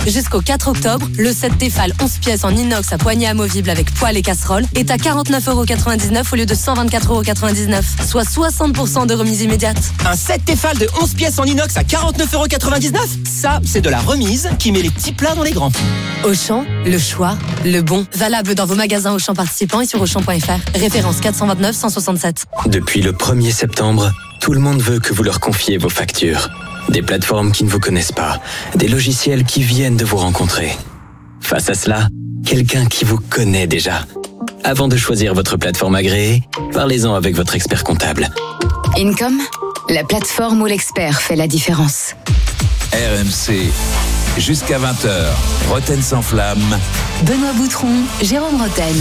Jusqu'au 4 octobre, le set Tefal 11 pièces en inox à poignée amovible avec poêle et casserole est à 49,99€ au lieu de 124,99€, soit 60% de remise immédiate. Un set Tefal de 11 pièces en inox à 49,99€? Ça, c'est de la remise qui met les petits plats dans les grands. Auchan, le choix, le bon. Valable dans vos magasins Auchan participants et sur Auchan.fr. Référence 429 167. Depuis le 1er septembre, tout le monde veut que vous leur confiez vos factures. Des plateformes qui ne vous connaissent pas, des logiciels qui viennent de vous rencontrer. Face à cela, quelqu'un qui vous connaît déjà. Avant de choisir votre plateforme agréée, parlez-en avec votre expert comptable. Income, la plateforme où l'expert fait la différence. RMC, jusqu'à 20h, Roten sans flamme. Benoît Boutron, Jérôme Roten.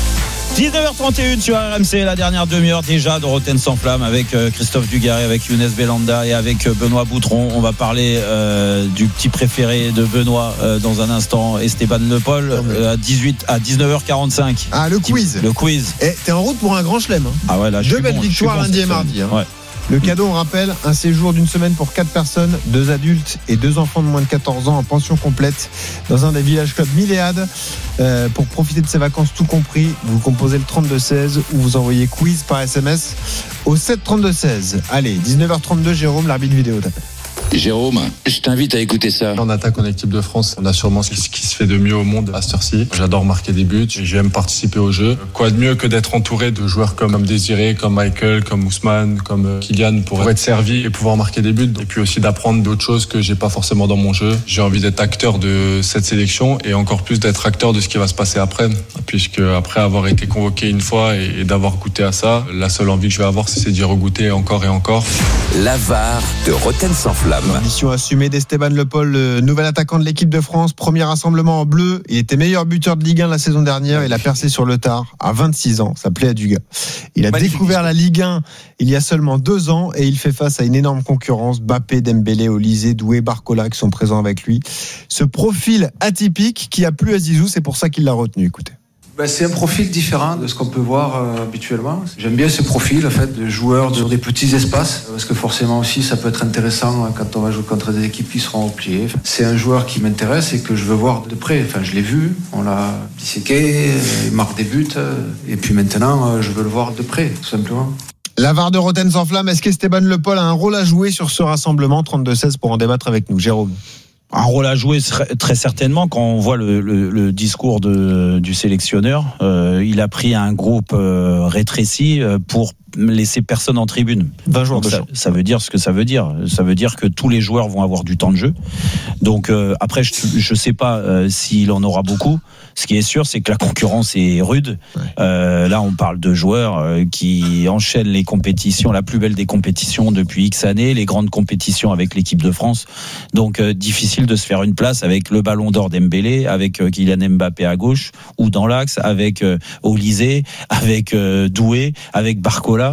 19h31 sur RMC, la dernière demi-heure déjà de Roten sans flamme avec Christophe Dugarry, avec Younes Belhanda et avec Benoît Boutron. On va parler du petit préféré de Benoît dans un instant, Esteban Le Pol, à 19h45. Ah, le quiz. Le quiz. Et t'es en route pour un grand chelem. Ah ouais, là, 2 belles victoires lundi et mardi. Ouais. Le cadeau, on rappelle, un séjour d'une semaine pour 4 personnes, 2 adultes et 2 enfants de moins de 14 ans en pension complète dans un des villages clubs Milléade. Pour profiter de ces vacances tout compris, vous composez le 32-16 ou vous envoyez quiz par SMS au 732-16. Allez, 19h32, Jérôme, l'arbitre vidéo t'appelle. Jérôme, je t'invite à écouter ça. En attaque en équipe de France, on a sûrement ce qui se fait de mieux au monde à cette heure-ci. J'adore marquer des buts, j'aime participer au jeu. Quoi de mieux que d'être entouré de joueurs comme Désiré, comme Michael, comme Ousmane, comme Kylian pour être servi et pouvoir marquer des buts. Et puis aussi d'apprendre d'autres choses que j'ai pas forcément dans mon jeu. J'ai envie d'être acteur de cette sélection et encore plus d'être acteur de ce qui va se passer après. Puisque après avoir été convoqué une fois et d'avoir goûté à ça, la seule envie que je vais avoir, c'est d'y regoûter encore et encore. La VAR de Roten sans flamme. Mission assumée d'Esteban Le Pol, le nouvel attaquant de l'équipe de France. Premier rassemblement en bleu. Il était meilleur buteur de Ligue 1 la saison dernière. Il a percé sur le tard à 26 ans. Ça plaît à Dugas. Il a découvert la Ligue 1 il y a seulement 2 ans et il fait face à une énorme concurrence. Mbappé, Dembélé, Olysée, Doué, Barcola qui sont présents avec lui. Ce profil atypique qui a plu à Zizou, c'est pour ça qu'il l'a retenu. Écoutez. C'est un profil différent de ce qu'on peut voir habituellement. J'aime bien ce profil en fait, de joueurs sur des petits espaces, parce que forcément aussi ça peut être intéressant quand on va jouer contre des équipes qui seront repliées. C'est un joueur qui m'intéresse et que je veux voir de près. Enfin, je l'ai vu, on l'a disséqué, il marque des buts, et puis maintenant je veux le voir de près, tout simplement. La VAR de Roten sans flamme, est-ce qu'Esteban Le Pol a un rôle à jouer sur ce rassemblement 32-16 pour en débattre avec nous, Jérôme? Un rôle à jouer très certainement quand on voit le discours du sélectionneur. Il a pris un groupe rétréci pour laisser personne en tribune. 20 joueurs de champ. Ça veut dire ce que ça veut dire. Ça veut dire que tous les joueurs vont avoir du temps de jeu. Donc après, je sais pas s'il en aura beaucoup. Ce qui est sûr, c'est que la concurrence est rude. Ouais. Là, on parle de joueurs qui enchaînent les compétitions, la plus belle des compétitions depuis X années, les grandes compétitions avec l'équipe de France. Donc difficile de se faire une place avec le Ballon d'Or Dembélé, avec Kylian Mbappé à gauche ou dans l'axe, avec Olysée, avec Doué, avec Barcola.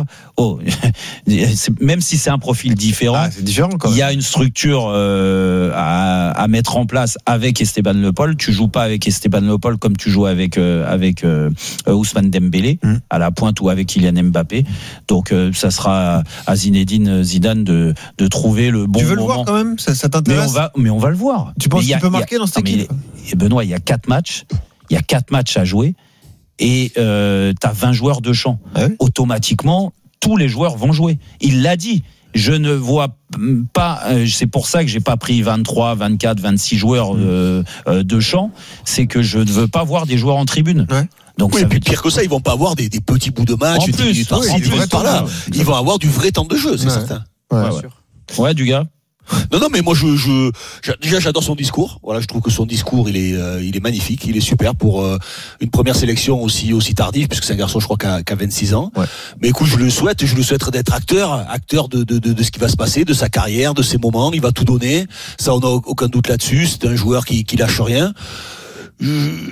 Même si c'est un profil différent, c'est différent quand même. Il y a une structure à mettre en place avec Esteban Le Pol. Tu joues pas avec Esteban Le Pol comme tu joues avec Ousmane Dembélé à la pointe ou avec Kylian Mbappé. Donc ça sera à Zinedine Zidane de trouver le bon moment. Tu veux le voir quand même, ça t'intéresse? Mais on va le voir. Tu penses qu'il peut marquer dans cette équipe? Benoît, il y a 4 matchs. Il y a 4 matchs à jouer. Et t'as 20 joueurs de champ. Ah oui. Automatiquement, tous les joueurs vont jouer. Il l'a dit. Je ne vois pas. C'est pour ça que j'ai pas pris 23, 24, 26 joueurs de champ. C'est que je ne veux pas voir des joueurs en tribune. Ouais. Donc oui, et puis pire que ça, ils vont pas avoir des petits bouts de match, des minutes par-ci, des minutes par-là. Ils vont avoir du vrai temps de jeu, c'est certain. Ouais. Ouais, du gars. Non, mais moi, déjà, j'adore son discours. Voilà, je trouve que son discours, il est magnifique, il est super pour une première sélection aussi tardive, puisque c'est un garçon, je crois, qui a 26 ans. Ouais. Mais écoute, je lui souhaite d'être acteur de ce qui va se passer, de sa carrière, de ses moments. Il va tout donner. Ça, on n'a aucun doute là-dessus. C'est un joueur qui lâche rien.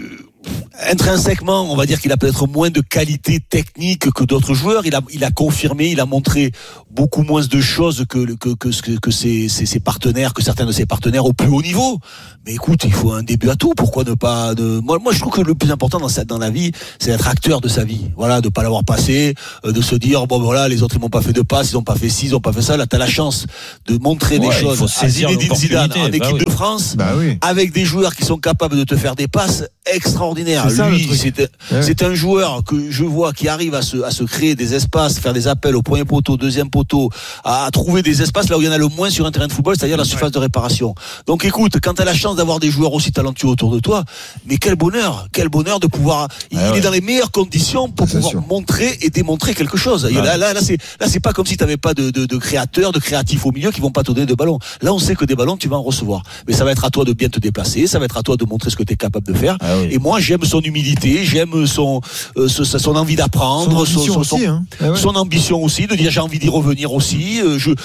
Intrinsèquement, on va dire qu'il a peut-être moins de qualité technique que d'autres joueurs. Il a confirmé, il a montré beaucoup moins de choses que ses partenaires, que certains de ses partenaires au plus haut niveau. Mais écoute, il faut un début à tout. Pourquoi ne pas moi, je trouve que le plus important dans la vie, c'est d'être acteur de sa vie. Voilà, de pas l'avoir passé, de se dire bon voilà, les autres ils m'ont pas fait de passe, ils ont pas fait ci, ils ont pas fait ça. Là, t'as la chance de montrer des choses. Il faut saisir Zidane en équipe de France, avec des joueurs qui sont capables de te faire des passes extraordinaires. Lui, c'est un joueur que je vois qui arrive à se créer des espaces, faire des appels au premier poteau, deuxième poteau, à trouver des espaces là où il y en a le moins sur un terrain de football, c'est-à-dire la surface de réparation. Donc écoute, quand tu as la chance d'avoir des joueurs aussi talentueux autour de toi, mais quel bonheur de pouvoir. Il est dans les meilleures conditions pour pouvoir montrer et démontrer quelque chose. Là, c'est pas comme si tu n'avais pas de créateurs, de créatifs au milieu qui vont pas te donner de ballons. Là, on sait que des ballons, tu vas en recevoir. Mais ça va être à toi de bien te déplacer, ça va être à toi de montrer ce que tu es capable de faire. Et moi, j'aime son humilité, j'aime son envie d'apprendre, son ambition aussi, de dire j'ai envie d'y revenir aussi.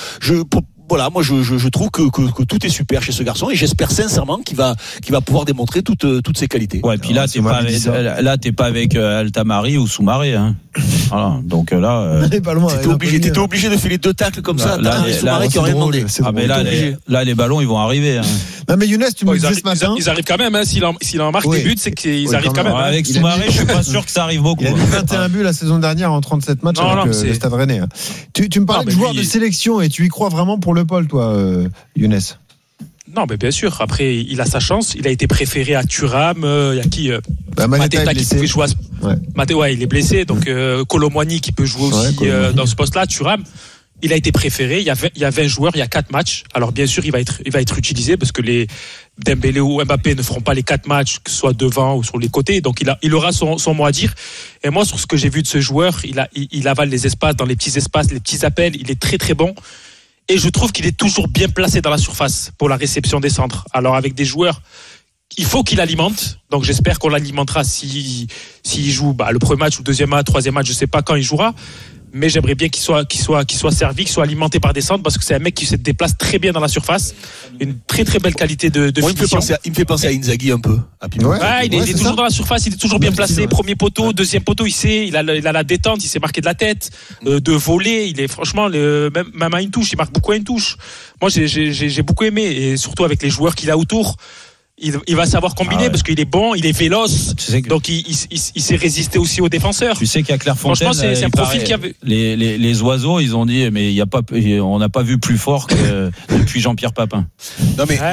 Voilà, moi je trouve que tout est super chez ce garçon et j'espère sincèrement qu'il va pouvoir démontrer toutes ses qualités. Ouais, et puis là t'es pas avec Altamari ou Soumaré, hein. Voilà, donc là t'étais obligé de filer 2 tacles comme ça. Soumaré qui aurait demandé. Mais là les ballons ils vont arriver. Hein. Non mais Younes, tu me disais ce matin. Ils arrivent quand même, hein, s'il en marque des buts, c'est qu'ils arrivent quand même. Avec Soumaré, je suis pas sûr que ça arrive beaucoup. Il a mis 21 buts la saison dernière en 37 matchs avec le Stade Rennais. Tu me parlais de joueurs de sélection et tu y crois vraiment pour le Paul, toi, Younes? Non, mais bien sûr. Après, il a sa chance. Il a été préféré à Thuram. Il y a qui Mateta qui pouvait jouer. Il est blessé. Donc Colomboigny qui peut jouer aussi dans ce poste-là. Thuram. Il a été préféré. Il y a 20 joueurs. Il y a 4 matchs. Alors bien sûr, il va être utilisé parce que les Dembélé ou Mbappé ne feront pas les 4 matchs, que ce soit devant ou sur les côtés. Donc il aura son mot à dire. Et moi, sur ce que j'ai vu de ce joueur, il avale les espaces, dans les petits espaces, les petits appels. Il est très très bon. Et je trouve qu'il est toujours bien placé dans la surface pour la réception des centres. Alors avec des joueurs, il faut qu'il alimente. Donc j'espère qu'on l'alimentera s'il joue le premier match ou le deuxième match, troisième match, je sais pas quand il jouera. Mais j'aimerais bien qu'il soit servi, qu'il soit alimenté par des centres parce que c'est un mec qui se déplace très bien dans la surface. Une très très belle qualité de finition. Il me fait penser à Inzaghi un peu. Il est toujours dans la surface, il est toujours bien placé. Premier poteau, deuxième poteau, il a la détente, il s'est marqué de la tête, de voler. Il est franchement même à une touche, il marque beaucoup à une touche. Moi j'ai beaucoup aimé et surtout avec les joueurs qu'il a autour. Il va savoir combiner parce qu'il est bon, il est véloce, donc il sait résister aussi aux défenseurs. Tu sais qu'à Clairefontaine, franchement, c'est un profil qui avait les oiseaux, ils ont dit mais on n'a pas vu plus fort que depuis Jean-Pierre Papin. Non mais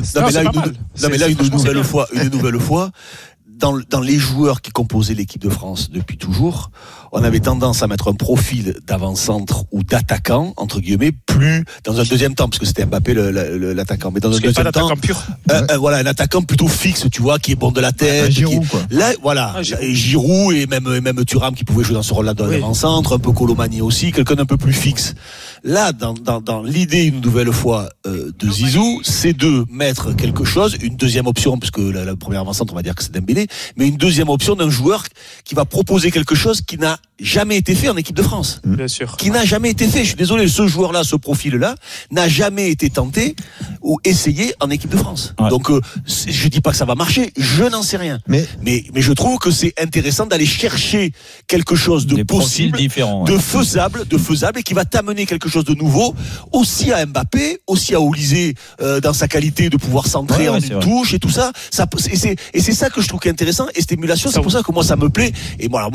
là une nouvelle fois. Dans les joueurs qui composaient l'équipe de France depuis toujours, on avait tendance à mettre un profil d'avant-centre ou d'attaquant, entre guillemets, plus dans un deuxième temps, parce que c'était Mbappé l'attaquant, mais dans un deuxième temps, un attaquant plutôt fixe, tu vois, qui est bon de la tête. Giroud, quoi. Là, voilà, Giroud et même Thuram qui pouvait jouer dans ce rôle-là dans l'avant-centre, un peu Colomani aussi, quelqu'un d'un peu plus fixe. Là, dans l'idée, une nouvelle fois, de Zizou, c'est de mettre quelque chose, une deuxième option, parce que la première avant-centre, on va dire que c'est Dembélé, mais une deuxième option d'un joueur qui va proposer quelque chose qui n'a jamais été fait en équipe de France. Bien sûr. Qui n'a jamais été fait. Je suis désolé, ce joueur-là, ce profil-là, n'a jamais été tenté ou essayé en équipe de France. Ouais. Donc, je dis pas que ça va marcher, je n'en sais rien. Mais je trouve que c'est intéressant d'aller chercher quelque chose de possible, de faisable, et qui va t'amener quelque chose de nouveau, aussi à Mbappé, aussi à Olysée, dans sa qualité de pouvoir centrer en une touche et tout ça. Et c'est ça que je trouve intéressant, et cette émulation, c'est pour ça que moi ça me plaît. Et moi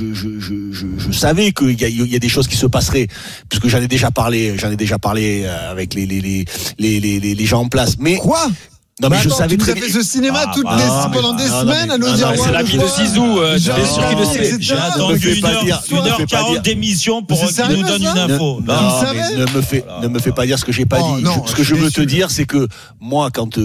je savais qu'il y a des choses qui se passeraient, puisque j'en ai déjà parlé avec les gens en place. Mais quoi? Non mais je savais très bien. Tu as fait ce cinéma pendant des semaines à nous dire. C'est la vie de Zizou. Je suis sûr qu'il le sait. J'ai attendu 1h40 d'émission pour qu'il nous donne une info. Ne me fais pas dire ce que j'ai pas dit. Ce que je veux te dire, c'est que moi, quand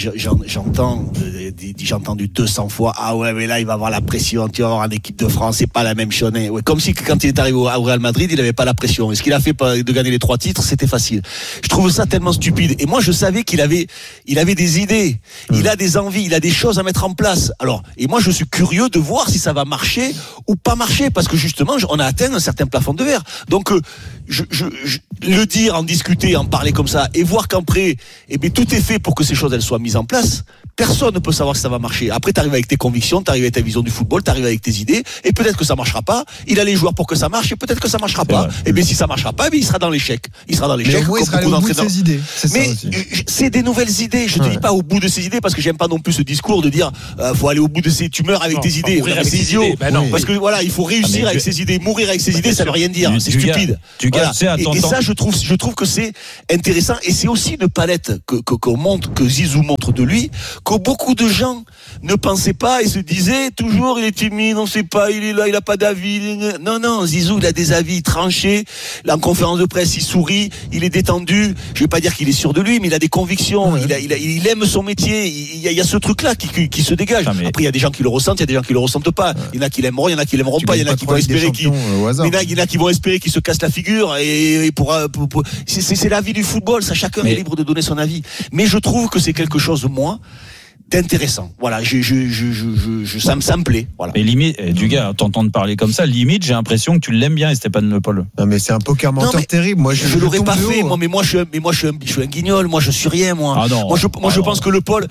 j'ai entendu 200 fois, ah ouais, mais là il va avoir la pression, tu vas avoir en équipe de France, c'est pas la même chose. Ouais, comme si quand il est arrivé au Real Madrid, il avait pas la pression. Et ce qu'il a fait de gagner les 3 titres, c'était facile. Je trouve ça tellement stupide. Et moi, je savais qu'il avait des idées, il a des envies, il a des choses à mettre en place. Alors, et moi je suis curieux de voir si ça va marcher ou pas marcher, parce que justement on a atteint un certain plafond de verre. Donc le dire, en discuter, en parler comme ça, et voir qu'après, tout est fait pour que ces choses elles soient mises en place. Personne ne peut savoir si ça va marcher. Après, t'arrives avec tes convictions, t'arrives avec ta vision du football, t'arrives avec tes idées, et peut-être que ça marchera pas. Il a les joueurs pour que ça marche, et peut-être que ça marchera pas. Et bien, si ça marchera pas, il sera dans l'échec. Il sera dans l'échec. Mais il sera au bout de ses idées. Mais c'est des nouvelles idées. Je te dis pas au bout de ses idées, parce que j'aime pas non plus ce discours de dire, faut aller au bout de ses tumeurs avec tes idées. C'est idiot. Parce que voilà, il faut réussir avec ses idées. Mourir avec ses idées, ça veut rien dire. C'est stupide. Et ça, je trouve que c'est intéressant, et c'est aussi une palette que Zizou montre de lui, que beaucoup de gens ne pensaient pas et se disaient toujours il est timide, on sait pas, il est là, il a pas d'avis. Non, Zizou, il a des avis tranchés. Là, en conférence de presse, il sourit, il est détendu. Je vais pas dire qu'il est sûr de lui, mais il a des convictions. Il aime son métier. Il y a ce truc-là qui se dégage. Après, il y a des gens qui le ressentent, il y a des gens qui le ressentent pas. Il y en a qui l'aimeront, il y en a qui l'aimeront pas. Il y en a qui vont espérer qu'il se casse la figure et c'est la vie du football, ça, chacun est libre de donner son avis. Mais je trouve que c'est quelque chose, moi, d'intéressant. Voilà, ça me plaît. Voilà. Et limite, du gars, t'entendre parler comme ça, limite, j'ai l'impression que tu l'aimes bien, Stéphane Le Paul. Non, mais c'est un poker menteur terrible. Moi, je l'aurais pas fait. Moi, je suis un guignol. Moi, je suis rien. Moi, je pense que le Paul,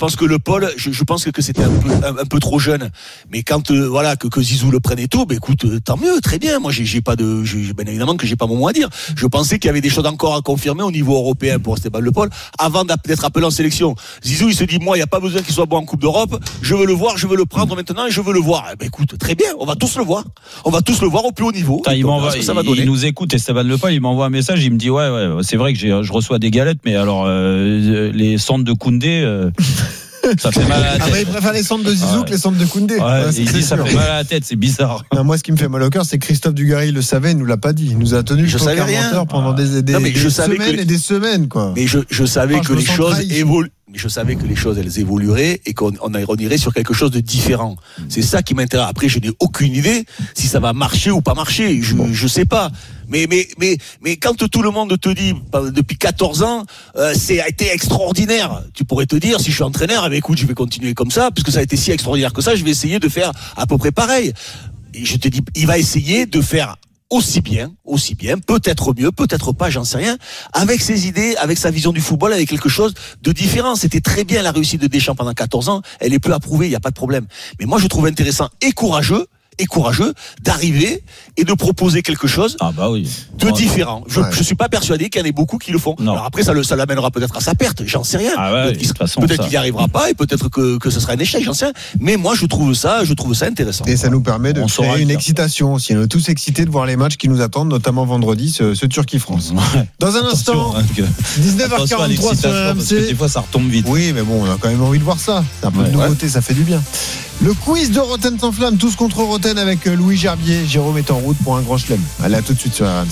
je pense que c'était un peu trop jeune. Mais quand, que Zizou le prenne et tout, écoute, tant mieux, très bien. Moi, bien évidemment que j'ai pas mon mot à dire. Je pensais qu'il y avait des choses encore à confirmer au niveau européen pour Stéphane Le Paul avant d'être appelé en sélection. Zizou, il se dit, moi, il y a pas besoin qu'il soit bon en Coupe d'Europe, je veux le voir, je veux le prendre maintenant et je veux le voir. Écoute, très bien, on va tous le voir au plus haut niveau. Il nous écoute, et Stéphane Le Paul, il m'envoie un message, il me dit ouais, c'est vrai que je reçois des galettes, mais alors les centres de Koundé, ça fait mal à la tête. Il préfère les centres de Zizou que les centres de Koundé. Il dit ça fait mal à la tête, c'est bizarre. Non, moi, ce qui me fait mal au cœur, c'est que Christophe Dugarry le savait, il nous l'a pas dit. Il nous a tenu le poker menteur pendant des semaines et des semaines, quoi. Mais je savais que les choses évoluent. Mais je savais que les choses, elles évolueraient et qu'on irait sur quelque chose de différent. C'est ça qui m'intéresse. Après, je n'ai aucune idée si ça va marcher ou pas marcher. Je sais pas. Mais quand tout le monde te dit, depuis 14 ans, c'est a été extraordinaire. Tu pourrais te dire, si je suis entraîneur, écoute, je vais continuer comme ça, puisque ça a été si extraordinaire que ça, je vais essayer de faire à peu près pareil. Et je te dis, il va essayer de faire aussi bien, peut-être mieux, peut-être pas, j'en sais rien, avec ses idées, avec sa vision du football, avec quelque chose de différent. C'était très bien la réussite de Deschamps pendant 14 ans, elle est plus approuvée, il n'y a pas de problème. Mais moi, je trouve intéressant et courageux d'arriver et de proposer quelque chose de différent. Je suis pas persuadé qu'il y en ait beaucoup qui le font. Alors après, ça l'amènera peut-être à sa perte, j'en sais rien. Peut-être qu'il n'y arrivera pas et peut-être que ce sera un échec, j'en sais rien. Mais moi, je trouve ça intéressant. Et ça nous permet de créer une excitation aussi. On est tous excités de voir les matchs qui nous attendent, notamment vendredi, ce Turquie-France. Dans un instant, 19h43 sur RMC. Des fois, ça retombe vite. Oui, mais bon, on a quand même envie de voir ça. C'est un peu de nouveauté, ça fait du bien. Le quiz de Roten sans flamme, tous contre Roten avec Louis Gerbier. Jérôme est en route pour un grand chelem. Allez, à tout de suite sur RMC.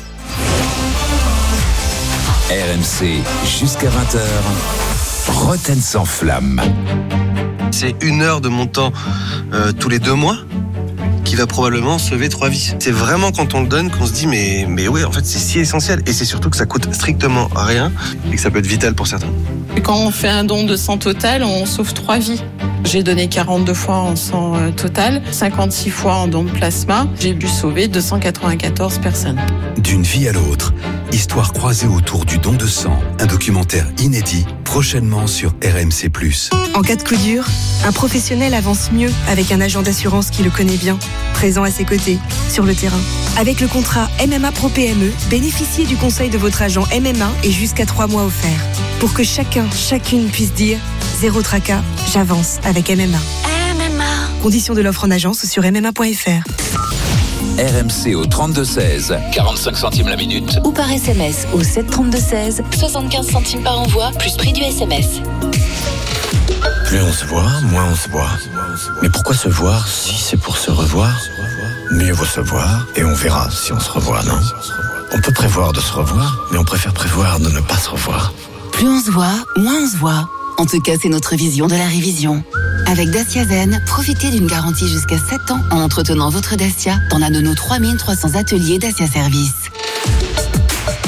RMC jusqu'à 20h. Roten sans flamme. C'est 1 heure de mon temps tous les 2 mois qui va probablement sauver 3 vies. C'est vraiment quand on le donne qu'on se dit mais oui, en fait c'est si essentiel, et c'est surtout que ça coûte strictement rien et que ça peut être vital pour certains. Et quand on fait un don de sang total, on sauve 3 vies. J'ai donné 42 fois en sang total, 56 fois en don de plasma. J'ai dû sauver 294 personnes. D'une vie à l'autre, histoire croisée autour du don de sang. Un documentaire inédit, prochainement sur RMC+. En cas de coup dur, un professionnel avance mieux avec un agent d'assurance qui le connaît bien, présent à ses côtés, sur le terrain. Avec le contrat MMA Pro PME, bénéficiez du conseil de votre agent MMA et jusqu'à 3 mois offerts. Pour que chacune puisse dire « Zéro tracas, j'avance avec MMA ». Conditions de l'offre en agence sur MMA.fr. RMC au 32-16, 45 centimes la minute. Ou par SMS au 732-16, 75 centimes par envoi, plus prix du SMS. Plus on se voit, moins on se voit. Mais pourquoi se voir si c'est pour se revoir ? Mieux vaut se voir et on verra si on se revoit, non ? On peut prévoir de se revoir, mais on préfère prévoir de ne pas se revoir. Plus on se voit, moins on se voit. En tout cas, c'est notre vision de la révision. Avec Dacia Zen, profitez d'une garantie jusqu'à 7 ans en entretenant votre Dacia dans l'un de nos 3300 ateliers Dacia Service.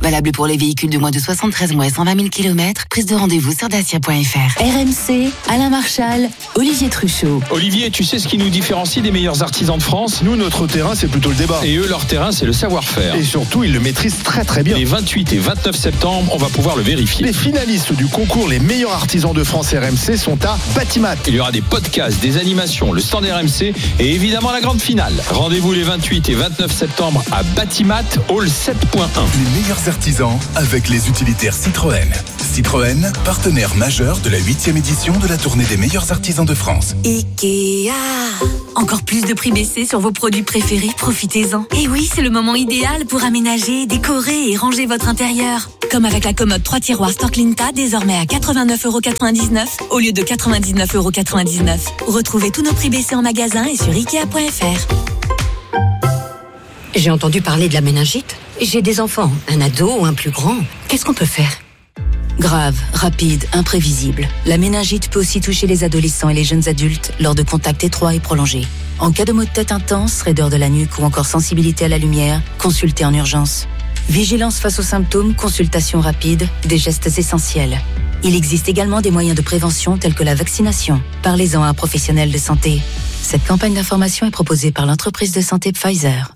Valable pour les véhicules de moins de 73 mois et 120 000 km. Prise de rendez-vous sur dacia.fr. RMC, Alain Marchal, Olivier Truchot. Olivier, tu sais ce qui nous différencie des meilleurs artisans de France ? Nous, notre terrain, c'est plutôt le débat. Et eux, leur terrain, c'est le savoir-faire. Et surtout, ils le maîtrisent très très bien. Les 28 et 29 septembre, on va pouvoir le vérifier. Les finalistes du concours Les meilleurs artisans de France RMC sont à Batimat. Il y aura des podcasts, des animations, le stand RMC et évidemment la grande finale. Rendez-vous les 28 et 29 septembre à Batimat, hall 7.1. Les meilleurs artisans avec les utilitaires Citroën. Citroën, partenaire majeur de la 8e édition de la tournée des meilleurs artisans de France. Ikea. Encore plus de prix baissés sur vos produits préférés, profitez-en. Et oui, c'est le moment idéal pour aménager, décorer et ranger votre intérieur. Comme avec la commode 3 tiroirs Storklinta, désormais à 89,99€ au lieu de 99,99€. Retrouvez tous nos prix baissés en magasin et sur Ikea.fr. J'ai entendu parler de la méningite. J'ai des enfants, un ado ou un plus grand. Qu'est-ce qu'on peut faire ? Grave, rapide, imprévisible. La méningite peut aussi toucher les adolescents et les jeunes adultes lors de contacts étroits et prolongés. En cas de maux de tête intense, raideur de la nuque ou encore sensibilité à la lumière, consultez en urgence. Vigilance face aux symptômes, consultation rapide, des gestes essentiels. Il existe également des moyens de prévention tels que la vaccination. Parlez-en à un professionnel de santé. Cette campagne d'information est proposée par l'entreprise de santé Pfizer.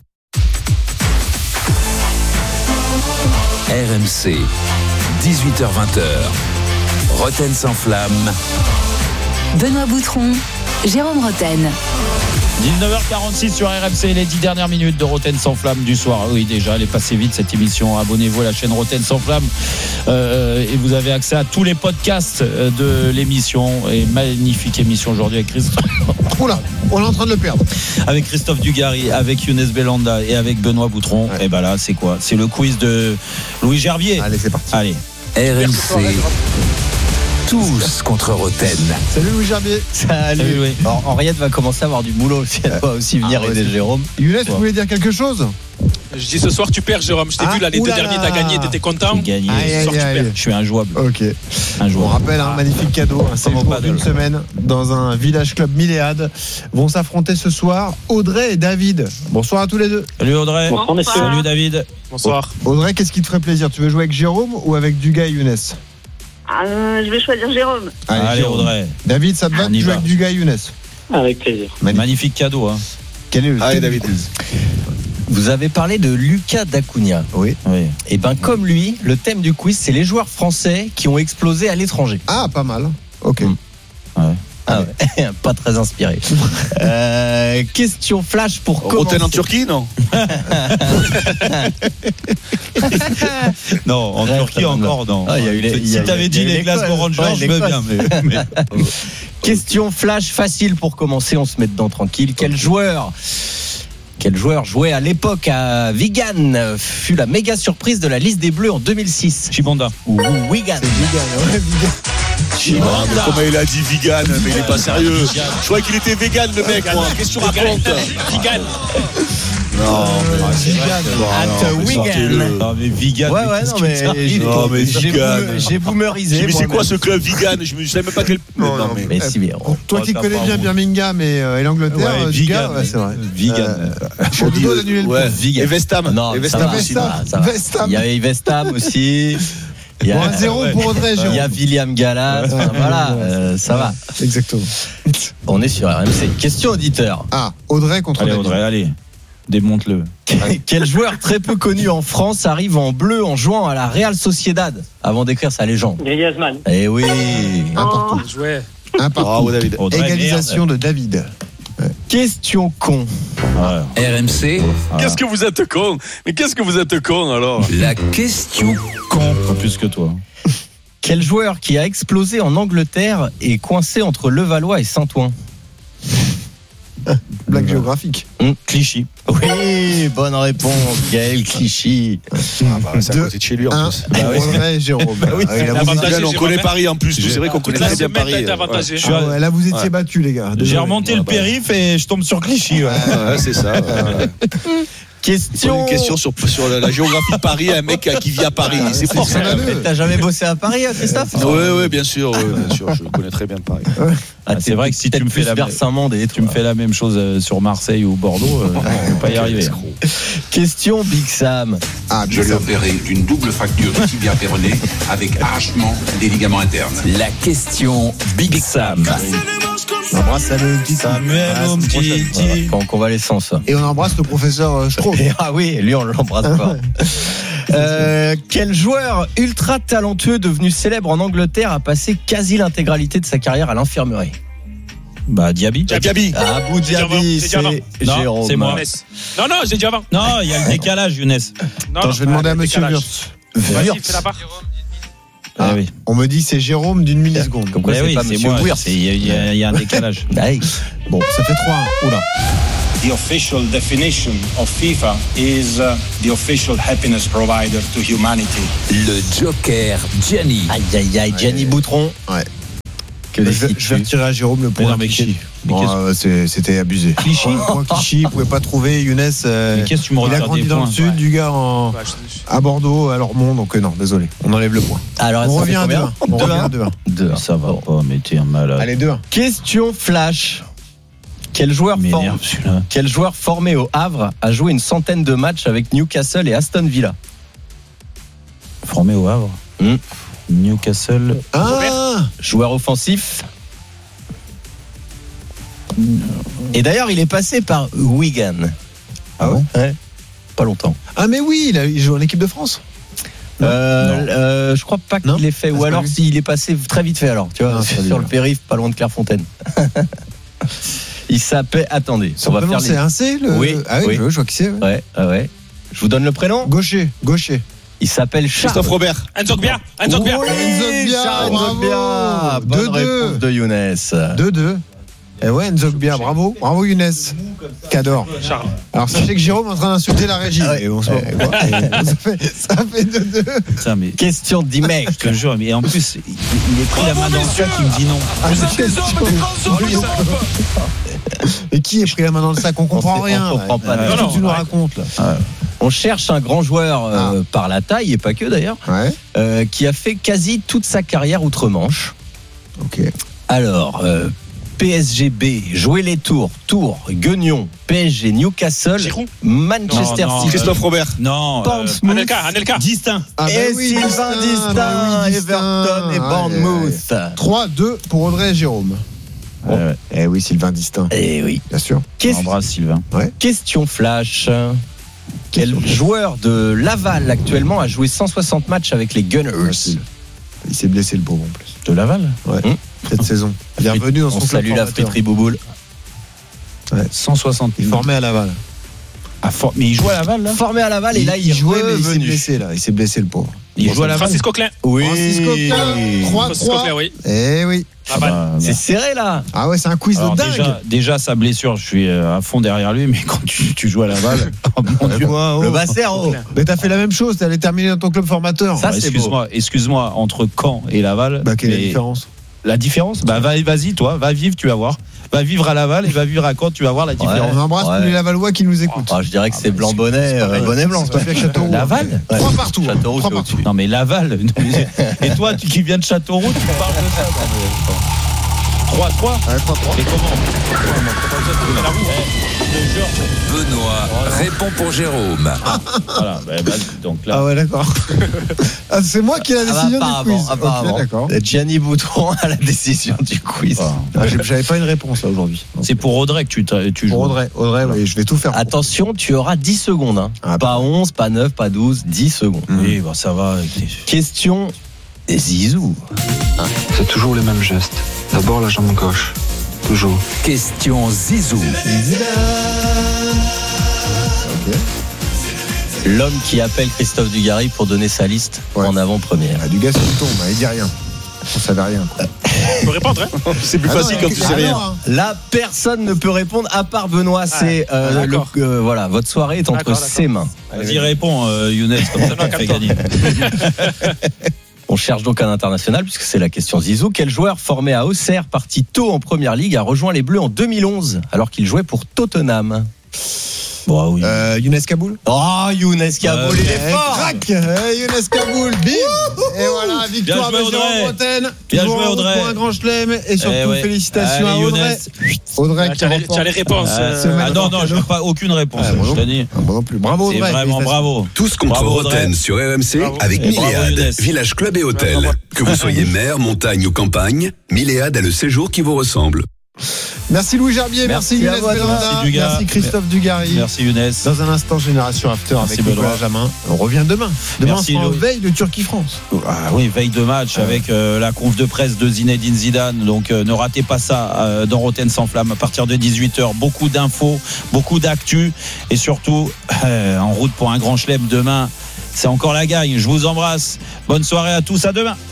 RMC, 18h-20h, Roten sans flamme. Benoît Boutron, Jérôme Roten. 19h46 sur RMC, les 10 dernières minutes de Roten sans flamme du soir. Oui, déjà, elle est passée vite cette émission. Abonnez-vous à la chaîne Roten sans flamme et vous avez accès à tous les podcasts de l'émission. Et magnifique émission aujourd'hui avec Christophe. Oula, on est en train de le perdre. Avec Christophe Dugarry, avec Younes Belanda et avec Benoît Boutron. Ouais. Et ben là, c'est quoi ? C'est le quiz de Louis Gerbier. Allez, c'est parti. Allez. RMC. Tous contre Roten. Salut Louis Gerbier. Salut Louis. Henriette va commencer à avoir du boulot si elle doit aussi venir aider Jérôme. Younes, vous voulez dire quelque chose ? Je dis ce soir tu perds Jérôme, je t'ai vu là les 2 derniers t'as gagné, t'étais content. J'ai gagné. Ce soir, tu perds. Je suis injouable. Ok. On rappelle un magnifique cadeau, un séjour d'une semaine dans un village club Milléade. Vont s'affronter ce soir Audrey et David. Bonsoir à tous les deux. Salut Audrey. Bonsoir messieurs. Salut David. Bonsoir. Audrey, qu'est-ce qui te ferait plaisir ? Tu veux jouer avec Jérôme ou avec Dugas et Younes ? Je vais choisir Jérôme. Allez Audrey. David, ça te va de jouer avec Dugas et Younes ? Avec plaisir. Magnifique cadeau. Hein. Quel est le thème David. Vous avez parlé de Lucas D'Acunha. Oui. Et ben comme lui, le thème du quiz, c'est les joueurs français qui ont explosé à l'étranger. Ah, pas mal. Ok. Ouais. Ah ouais. Pas très inspiré. Question flash pour commencer. Roten en Turquie, non? Non, en Turquie encore, non. Ah, si t'avais dit les Glasgow Rangers, je veux bien. Mais... Question flash facile pour commencer, on se met dedans tranquille. Quel joueur jouait à l'époque à Wigan fut la méga surprise de la liste des Bleus en 2006? Chibanda. Ou Wigan. Chibanda. Comment il a dit vegan, mais il est pas sérieux. Je croyais qu'il était vegan le mec, moi. Qu'est-ce que tu racontes? Vegan. Non, mais c'est Wigan. Non, mais vegan. Ouais, mais j'ai boomerisé. Mais c'est quoi ce club vegan? Je ne savais même pas quel. Mais si bien. Toi qui connais bien Birmingham et l'Angleterre, vegan, c'est vrai. Vegan. Et West Ham. Non, il y avait West Ham aussi. Il y a 1-0 pour Audrey, Jérôme. Il y a William Gallas. Voilà, ça va. Exactement. On est sur RMC. Question auditeur. Ah, Audrey contre David. Audrey, allez. Démonte-le. Quel joueur très peu connu en France arrive en bleu en jouant à la Real Sociedad avant d'écrire sa légende? Griezmann. Eh oui. Un partout. David. Égalisation de David. Question con. RMC. Qu'est-ce que vous êtes con? Mais qu'est-ce que vous êtes con alors? La question con. Pas plus que toi. Quel joueur qui a explosé en Angleterre est coincé entre Levallois et Saint-Ouen? Blague géographique. Clichy. Oui, bonne réponse, Gaël Clichy. C'est à côté de chez lui en plus. Ouais, Jérôme. On connaît Paris en plus. C'est vrai qu'on connaît très bien Paris. Là, vous étiez battus, les gars. J'ai remonté le périph' et je tombe sur Clichy. Ouais, c'est ça. Question. Une question sur la géographie de Paris, un mec qui vit à Paris. C'est pour ça. T'as jamais bossé à Paris, Christophe? Oui, bien sûr. Je connais très bien Paris. C'est vrai que si tu me fais la même chose sur Marseille ou Bordeaux, je ne vais pas y arriver. Question Big Sam. Je l'ai opéré d'une double fracture du tibia péroné avec arrachement des ligaments internes. La question Big Sam. On embrasse Samuel, mon petit. Convalescence. Et on embrasse le professeur Strauss. Ah oui, lui on l'embrasse pas. Quel joueur ultra talentueux devenu célèbre en Angleterre a passé quasi l'intégralité de sa carrière à l'infirmerie? Diaby. Abou Diaby, c'est Jérôme. C'est moi. Non, j'ai dit avant. Non, il y a le décalage, Younes. Attends, je vais demander à monsieur Wurtz. Vas-y, fais la part. Oui. On me dit c'est Jérôme d'une milliseconde. Comme quoi, c'est pas c'est monsieur moi. Wurtz. Il y a un décalage. Bon, ça fait 3-1. Oula. The official definition of FIFA is the official happiness provider to humanity. Le Joker Gianni. Aïe, Gianni Boutron. Ouais. Je vais retirer à Jérôme le point. C'était abusé. Clichy. Clichy, il pouvait pas trouver. Younes, qu'est-ce que tu me il a grandi dans le sud, du gars à Bordeaux, à Lormont, donc non, désolé, on enlève le point. Alors, on revient à 2-1. On revient à 2-1. Ça va pas, mais t'es un malade. Allez, 2-1. Question flash. Quel joueur formé au Havre a joué une centaine de matchs avec Newcastle et Aston Villa? Formé au Havre. Newcastle. Joueur offensif. Et d'ailleurs, il est passé par Wigan. Ah bon? Ouais. Pas longtemps. Ah mais oui, il joue en équipe de France. Je crois pas qu'il l'ait fait. Ou alors s'il est passé très vite fait alors. Tu vois, sur le périph', pas loin de Clairefontaine. Il s'appelle. Attendez. Son prénom c'est un C. Oui. Ah oui, je vois qui c'est. Ouais. Je vous donne le prénom. Gaucher. Il s'appelle Christophe Robert. Enzogbia. Bonne 2-2. réponse de Younes. 2-2. Et ouais, Nzogbia, bravo Younes. Cador. Charles. Alors sachez que Jérôme est en train d'insulter la régie. Et on se voit pourquoi. Ça fait 2-2. Putain, mais question de 10 mecs. Je te jure, mais en plus, il est pris la main dans le sac, il me dit non. Et qui est pris la main dans le sac? On comprend rien. On comprend pas. Qu'est-ce que tu nous racontes là? On cherche un grand joueur par la taille, et pas que d'ailleurs, qui a fait quasi toute sa carrière outre-Manche. Ok. Alors, PSGB, jouer les Tours, Guignon, PSG, Newcastle, Manchester City. Christophe Robert. Non. Anelka. Distinct. Et Sylvain Distinct, Everton et Bournemouth. 3-2 pour Audrey et Jérôme. Eh oui, Sylvain Distinct. Eh oui. Bien sûr. On embrasse Sylvain. Question flash. Quel joueur de Laval actuellement a joué 160 matchs avec les Gunners? Il s'est blessé le pauvre en plus. De Laval? Ouais. Cette saison. Bienvenue dans son club. Salue la friterie Bouboule. 160. Il est formé à Laval. Mais il joue à Laval là? Formé à Laval et là il jouait mais il s'est blessé là. Il s'est blessé le pauvre. Il joue à Laval. Francis Coquelin. Oui. Francis Coquelin. 3-3. Eh oui. C'est serré là. Ah ouais, c'est un quiz de dingue. Déjà sa blessure, je suis à fond derrière lui, mais quand tu joues à Laval, mon Dieu. Le Bassero. Mais t'as fait la même chose, t'allais terminer dans ton club formateur. Ça, excuse-moi, entre Caen et Laval. Quelle est la différence? La différence, vas-y, toi, va vivre, tu vas voir. Va vivre à Laval et va vivre à Caen, tu vas voir la différence. On embrasse tous les Lavallois qui nous écoutent. Je dirais que c'est blanc-bonnet, bonnet blanc. Laval 3 partout. 3 partout. Non mais Laval. Et toi, qui viens de Châteauroux, tu parles de ça. 3-3. Et comment? Benoît répond pour Jérôme. Voilà, donc là. Ah ouais, d'accord. C'est moi qui ai la décision du quiz. Apparemment. D'accord. Gianni Boutron a la décision du quiz. J'avais pas une réponse là aujourd'hui. C'est pour Audrey que tu joues. Pour Audrey, oui, je vais tout faire. Attention, tu auras 10 secondes. Pas 11, pas 9, pas 12, 10 secondes. Oui, ça va. Question Zizou. C'est toujours les mêmes gestes. D'abord la jambe gauche. Toujours. Question Zizou. L'homme qui appelle Christophe Dugarry pour donner sa liste en avant-première. Dugas, il tombe, il dit rien. On savait rien. Tu peux répondre, hein? C'est plus facile quand tu sais rien. Là, personne ne peut répondre à part Benoît. C'est voilà, votre soirée est entre ses mains. Vas-y, réponds, Younes, comme ça, tu fais gagner. On cherche donc un international puisque c'est la question Zizou. Quel joueur formé à Auxerre, parti tôt en première ligue, a rejoint les Bleus en 2011 alors qu'il jouait pour Tottenham? Bah oui. Younes Kaboul. Oh, Younes Kaboul, il est fort. Crac. Younes Kaboul, bim. Et voilà, victoire de Jérôme Bretagne. Bien joué, Audrey. Pour un grand chelem. Et surtout, félicitations à Audrey. Audrey, tu as les réponses. Non, je n'ai pas aucune réponse. Je te dis. Moi non plus. Bravo, Audrey. Vraiment bravo. Tous contre Roten sur RMC avec Milléade, village club et hôtel. Que vous soyez mer, montagne ou campagne, Milléade a le séjour qui vous ressemble. Merci Louis Gerbier, merci Younes Belanda, merci Christophe Dugarry. Merci Younes. Dans un instant, Génération After avec Nicolas Jamin. On revient demain. Demain, c'est en veille de Turquie-France. Ah oui, veille de match avec la conf de presse de Zinedine Zidane. Donc ne ratez pas ça dans Roten sans flamme à partir de 18h. Beaucoup d'infos, beaucoup d'actu et surtout en route pour un grand chelem demain. C'est encore la gagne. Je vous embrasse. Bonne soirée à tous. À demain.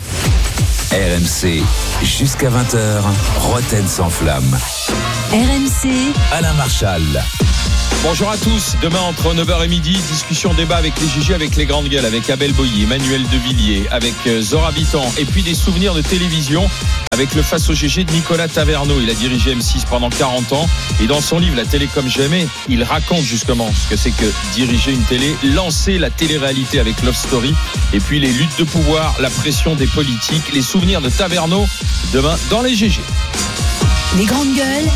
RMC, jusqu'à 20h, Roten sans flamme. RMC, Alain Marchal. Bonjour à tous. Demain, entre 9h et midi, discussion, débat avec les GG, avec les grandes gueules, avec Abel Boilly, Emmanuel Devilliers, avec Zora Bitan, et puis des souvenirs de télévision avec le face au GG de Nicolas Taverneau. Il a dirigé M6 pendant 40 ans et dans son livre La télé comme jamais, il raconte justement ce que c'est que diriger une télé, lancer la télé-réalité avec Love Story et puis les luttes de pouvoir, la pression des politiques, les souvenirs de Taverneau demain dans les GG. les grandes gueules,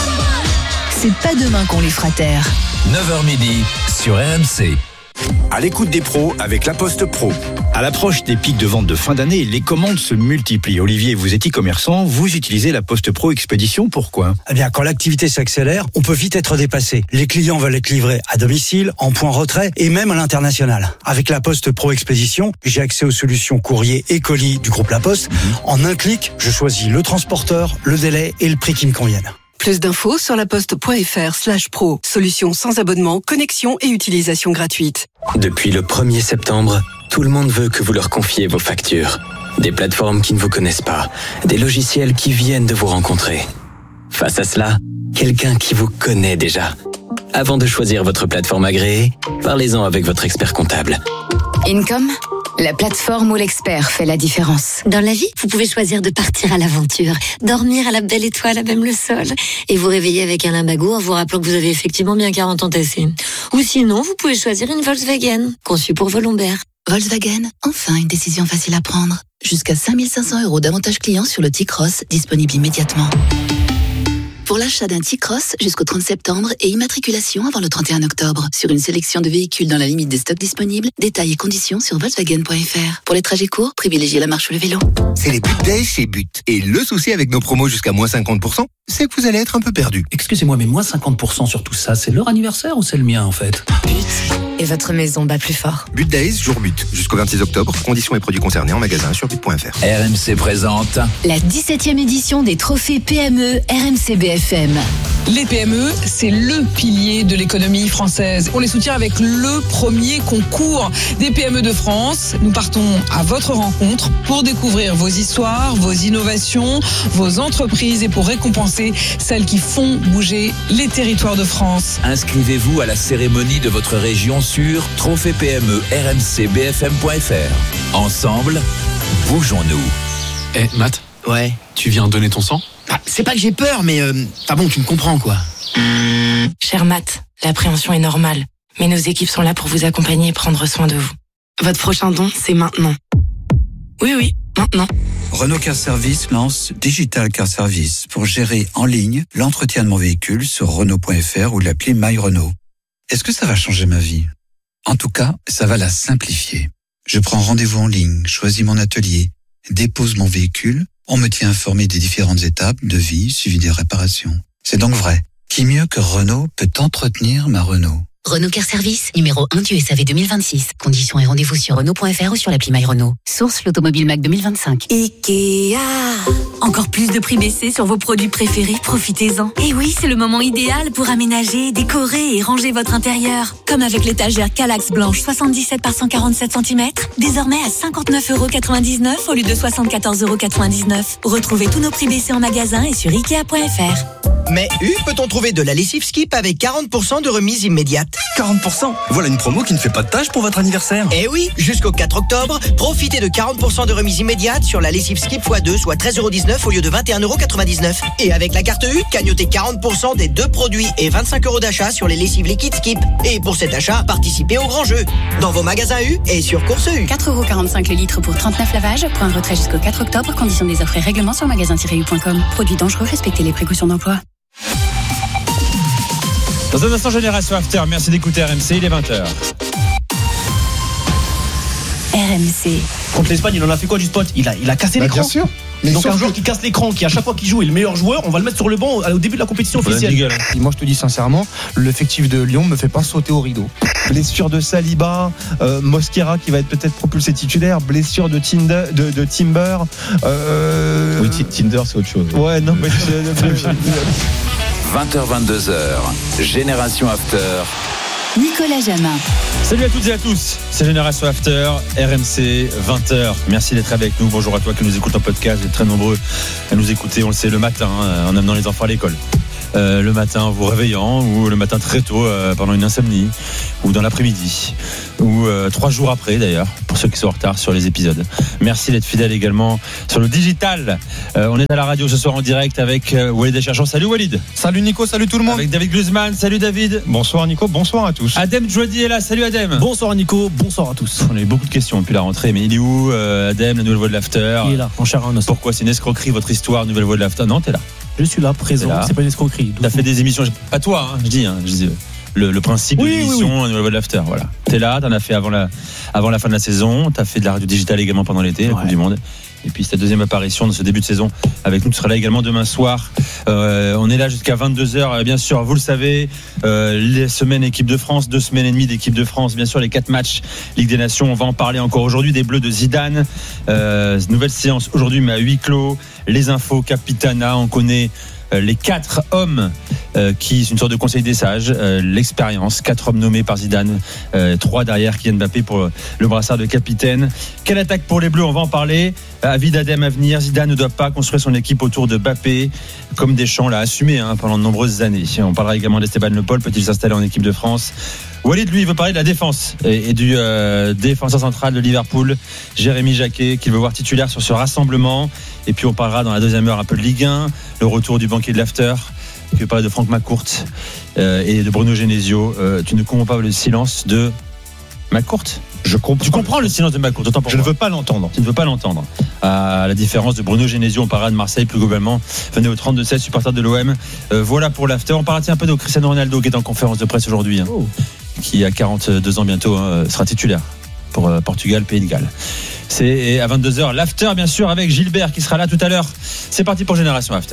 c'est pas demain qu'on les fera taire. 9h midi sur RMC. À l'écoute des pros avec La Poste Pro. À l'approche des pics de vente de fin d'année, les commandes se multiplient. Olivier, vous êtes e-commerçant, vous utilisez La Poste Pro Expédition, pourquoi ? Eh bien, quand l'activité s'accélère, on peut vite être dépassé. Les clients veulent être livrés à domicile, en point retrait et même à l'international. Avec La Poste Pro Expédition, j'ai accès aux solutions courrier et colis du groupe La Poste. En un clic, je choisis le transporteur, le délai et le prix qui me conviennent. Plus d'infos sur laposte.fr/pro. Solution sans abonnement, connexion et utilisation gratuite. Depuis le 1er septembre, tout le monde veut que vous leur confiez vos factures. Des plateformes qui ne vous connaissent pas, des logiciels qui viennent de vous rencontrer. Face à cela, quelqu'un qui vous connaît déjà. Avant de choisir votre plateforme agréée, parlez-en avec votre expert comptable. Income, la plateforme où l'expert fait la différence. Dans la vie, vous pouvez choisir de partir à l'aventure, dormir à la belle étoile à même le sol, et vous réveiller avec un limbago en vous rappelant que vous avez effectivement bien 40 ans tassés. Ou sinon, vous pouvez choisir une Volkswagen, conçue pour vos lombaires. Volkswagen, enfin une décision facile à prendre. Jusqu'à 5 500 € d'avantages clients sur le T-Cross, disponible immédiatement. Pour l'achat d'un T-Cross jusqu'au 30 septembre et immatriculation avant le 31 octobre. Sur une sélection de véhicules dans la limite des stocks disponibles, détails et conditions sur Volkswagen.fr. Pour les trajets courts, privilégiez la marche ou le vélo. C'est les But Days chez But. Et le souci avec nos promos jusqu'à moins 50%, c'est que vous allez être un peu perdu. Excusez-moi, mais moins 50% sur tout ça, c'est leur anniversaire ou c'est le mien en fait ? Et votre maison bat plus fort. But Days, jour but. Jusqu'au 26 octobre, conditions et produits concernés en magasin sur but.fr. RMC présente la 17e édition des trophées PME RMC BFM. Les PME, c'est le pilier de l'économie française. On les soutient avec le premier concours des PME de France. Nous partons à votre rencontre pour découvrir vos histoires, vos innovations, vos entreprises et pour récompenser celles qui font bouger les territoires de France. Inscrivez-vous à la cérémonie de votre région sur trophée-PME-RMC-BFM.fr. Ensemble, bougeons-nous. Matt ? Ouais. Tu viens donner ton sang ? C'est pas que j'ai peur, mais bon, tu me comprends, quoi. Cher Matt, l'appréhension est normale, mais nos équipes sont là pour vous accompagner et prendre soin de vous. Votre prochain don, c'est maintenant. Oui, maintenant. Renault Car Service lance Digital Car Service pour gérer en ligne l'entretien de mon véhicule sur Renault.fr ou l'appli My Renault. Est-ce que ça va changer ma vie ? En tout cas, ça va la simplifier. Je prends rendez-vous en ligne, choisis mon atelier, dépose mon véhicule. On me tient informé des différentes étapes de vie suivi des réparations. C'est donc vrai. Qui mieux que Renault peut entretenir ma Renault ? Renault Car Service, numéro 1 du SAV 2026. Conditions et rendez-vous sur Renault.fr ou sur l'appli My Renault. Source l'Automobile Mac 2025. Ikea. Encore plus de prix baissés sur vos produits préférés, profitez-en. Et oui, c'est le moment idéal pour aménager, décorer et ranger votre intérieur. Comme avec l'étagère Kallax blanche 77 par 147 cm, désormais à 59,99 € au lieu de 74,99 €. Retrouvez tous nos prix baissés en magasin et sur Ikea.fr. Mais peut-on trouver de la lessive Skip avec 40% de remise immédiate? 40%? Voilà une promo qui ne fait pas de tâche pour votre anniversaire. Eh oui, jusqu'au 4 octobre, profitez de 40% de remise immédiate sur la lessive Skip x2, soit 13,19€ au lieu de 21,99€. Et avec la carte U, cagnotez 40% des 2 produits et 25€ d'achat sur les lessives liquides Skip. Et pour cet achat, participez au grand jeu. Dans vos magasins U et sur Course U. 4,45€ le litre pour 39 lavages. Point retrait jusqu'au 4 octobre. Conditions des offres et règlements sur magasin-u.com. Produits dangereux, respectez les précautions d'emploi. Dans un instant, Génération After. Merci d'écouter RMC, il est 20h. RMC. Contre l'Espagne, il en a fait quoi du spot? Il a cassé l'écran. Bien sûr. Mais donc un joueur qui casse l'écran, qui à chaque fois qu'il joue est le meilleur joueur, on va le mettre sur le banc au début de la compétition officielle. Et moi je te dis sincèrement, l'effectif de Lyon me fait pas sauter au rideau. Blessure de Saliba, Mosquera qui va être peut-être propulsé titulaire, blessure de Timber. Oui, Tinder c'est autre chose. Ouais, non, mais 20h, 22h, Génération After. Nicolas Jamin. Salut à toutes et à tous, c'est Génération After, RMC, 20h. Merci d'être avec nous. Bonjour à toi qui nous écoute en podcast. Vous êtes très nombreux à nous écouter, on le sait, le matin, en amenant les enfants à l'école. Le matin en vous réveillant, ou le matin très tôt pendant une insomnie, ou dans l'après-midi, ou 3 jours après d'ailleurs, pour ceux qui sont en retard sur les épisodes. Merci d'être fidèles également sur le digital. On est à la radio ce soir en direct avec Walid Acharchour. Salut Walid. Salut Nico, salut tout le monde. Avec David Guzman. Salut David. Bonsoir Nico, bonsoir à tous. Adem Djouadi est là. Salut Adem. Bonsoir Nico, bonsoir à tous. On a eu beaucoup de questions depuis la rentrée, mais il est où Adem, la nouvelle voix de l'After? Il est là, en chair à un os. Pourquoi c'est une escroquerie votre histoire, nouvelle voix de l'After? Non, t'es là. Je suis là, présent, c'est pas une escroquerie. T'as fait des émissions, pas toi, je dis le principe de l'émission, Nouvelle Voix de l'After, voilà. T'es là, t'en as fait avant la fin de la saison, t'as fait de la radio digitale également pendant l'été, la Coupe du Monde. Et puis c'est ta deuxième apparition dans ce début de saison avec nous. Tu seras là également demain soir. On est là jusqu'à 22h, bien sûr, vous le savez. Les semaines équipe de France, 2 semaines et demie d'équipe de France, bien sûr les 4 matchs Ligue des Nations. On va en parler encore aujourd'hui des Bleus de Zidane. Nouvelle séance aujourd'hui, mais à huis clos. Les infos Capitana, on connaît les 4 hommes qui, c'est une sorte de conseil des sages, l'expérience, 4 hommes nommés par Zidane, 3 derrière Kylian Mbappé pour le brassard de capitaine. Quelle attaque pour les Bleus? On va en parler. Avis d'Adem à venir. Zidane ne doit pas construire son équipe autour de Mbappé, comme Deschamps l'a assumé pendant de nombreuses années. On parlera également d'Esteban Le Paul, peut-il s'installer en équipe de France? Walid, lui, il veut parler de la défense et du défenseur central de Liverpool, Jérémy Jacquet, qu'il veut voir titulaire sur ce rassemblement. Et puis on parlera dans la deuxième heure un peu de Ligue 1, le retour du banquier de l'After, qui veut parler de Franck McCourt et de Bruno Genesio. Tu ne comprends pas le silence de McCourt? Tu comprends le silence de McCourt, autant pour Je ne veux pas l'entendre. Tu ne veux pas l'entendre. À la différence de Bruno Genesio, on parlera de Marseille plus globalement. Venez au 32-16, supporters de l'OM. Voilà pour l'After. On parlera un peu de Cristiano Ronaldo qui est en conférence de presse aujourd'hui, qui a 42 ans bientôt, sera titulaire pour Portugal, Pays de Galles. C'est à 22h l'After, bien sûr, avec Gilbert qui sera là tout à l'heure. C'est parti pour Génération After.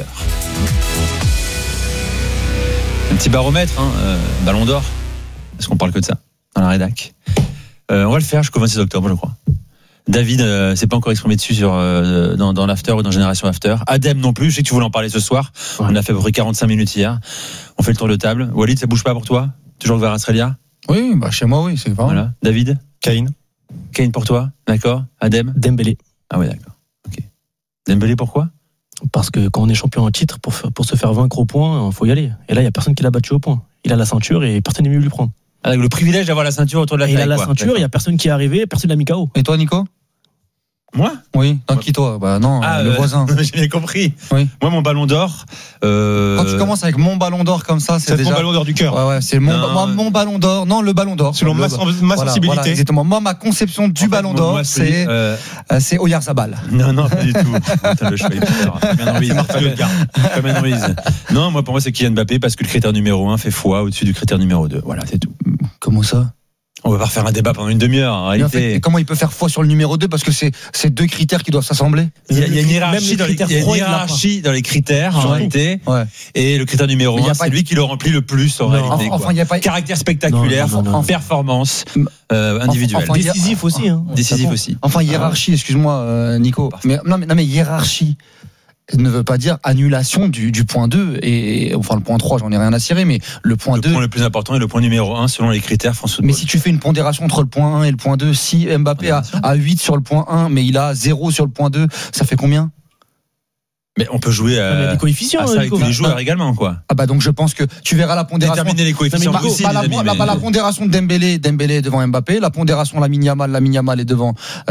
Un petit baromètre, Ballon d'Or. Est-ce qu'on parle que de ça dans la rédac? On va le faire jusqu'au 26 octobre, je crois. David s'est pas encore exprimé dessus dans l'After ou dans Génération After. Adem non plus, je sais que tu voulais en parler ce soir. Ouais. On a fait à peu près 45 minutes hier. On fait le tour de table. Walid, ça bouge pas pour toi? Toujours Kvaratskhelia? Oui, chez moi, oui, c'est vrai. Voilà. David? Kane pour toi, d'accord. Adem? Dembélé. Ah oui, d'accord. Ok. Dembélé, pourquoi? Parce que quand on est champion en titre, pour se faire vaincre au point, il faut y aller. Et là, il n'y a personne qui l'a battu au point. Il a la ceinture et personne n'est mieux lui prendre. Avec le privilège d'avoir la ceinture autour de la taille. Il a la ceinture, il n'y a personne qui est arrivé, personne n'a mis KO. Et toi, Nico? Moi? Oui. Non, qui toi? Non, le voisin. J'ai bien compris. Oui. Moi, mon ballon d'or. Quand tu commences avec mon ballon d'or comme ça, c'est déjà mon ballon d'or du cœur. Ouais, c'est mon ballon d'or. Non, le ballon d'or. Selon ma sensibilité. Voilà, exactement. Moi, ma conception du ballon d'or, c'est Oyarzabal. Non, pas du tout. Le choix Fabien Ruiz. Non, moi, pour moi, c'est Kylian Mbappé parce que le critère numéro 1 fait foi au-dessus du critère numéro 2. Voilà, c'est tout. Comment ça? On va pas refaire un débat pendant une demi-heure, en réalité. En fait, comment il peut faire foi sur le numéro 2 parce que c'est 2 critères qui doivent s'assembler? Il y a une hiérarchie dans les critères, en réalité. Ouais. Et le critère numéro 1, c'est lui qui le remplit le plus, en réalité. Enfin, y a pas... Caractère spectaculaire, performance individuelle. Décisif aussi. Décisif aussi. Enfin, hiérarchie, excuse-moi, Nico. Mais hiérarchie ne veut pas dire annulation du point 2 et enfin le point 3, j'en ai rien à cirer, mais le point 2, le point le plus important est le point numéro 1 selon les critères France Football. Mais si tu fais une pondération entre le point 1 et le point 2, si Mbappé a 8 sur le point 1 mais il a 0 sur le point 2, ça fait combien? Mais on peut jouer à des coefficients à ça avec tous les joueurs également, quoi. Ah bah donc je pense que tu verras la pondération. Déterminer les coefficients aussi, les amis, la pondération de Dembélé est devant Mbappé, la pondération de Lamine Yamal est devant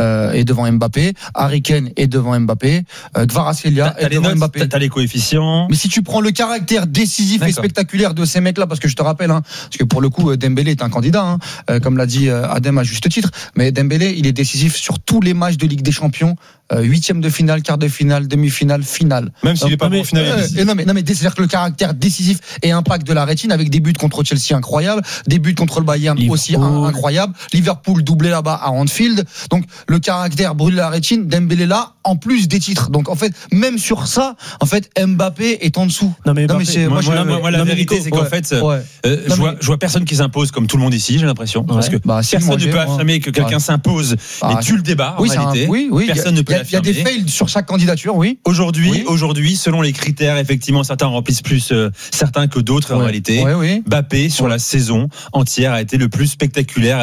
Mbappé, Harry Kane est devant Mbappé, Kvaratskhelia est devant Mbappé. T'as les coefficients. Mais si tu prends le caractère décisif et spectaculaire de ces mecs-là, parce que je te rappelle, parce que pour le coup Dembélé est un candidat, comme l'a dit Adem à juste titre, mais Dembélé il est décisif sur tous les matchs de Ligue des Champions. 8e de finale, quart de finale, demi-finale, finale. Même s'il n'est pas bon au final. Non mais c'est-à-dire que le caractère décisif et impact de la rétine avec des buts contre Chelsea incroyables, des buts contre le Bayern aussi incroyables, Liverpool doublé là-bas à Anfield. Donc le caractère brûle la rétine, Dembélé là en plus des titres. Donc en fait même sur ça, en fait Mbappé est en dessous. Moi la vérité c'est qu'en fait je vois personne qui s'impose comme tout le monde ici, j'ai l'impression, parce que personne ne peut affirmer que quelqu'un s'impose et tue le débat en réalité. Personne ne peut. Il y a des fails sur chaque candidature, oui. Aujourd'hui, selon les critères, effectivement, certains remplissent plus certains que d'autres en réalité. Mbappé, sur la saison entière, a été le plus spectaculaire,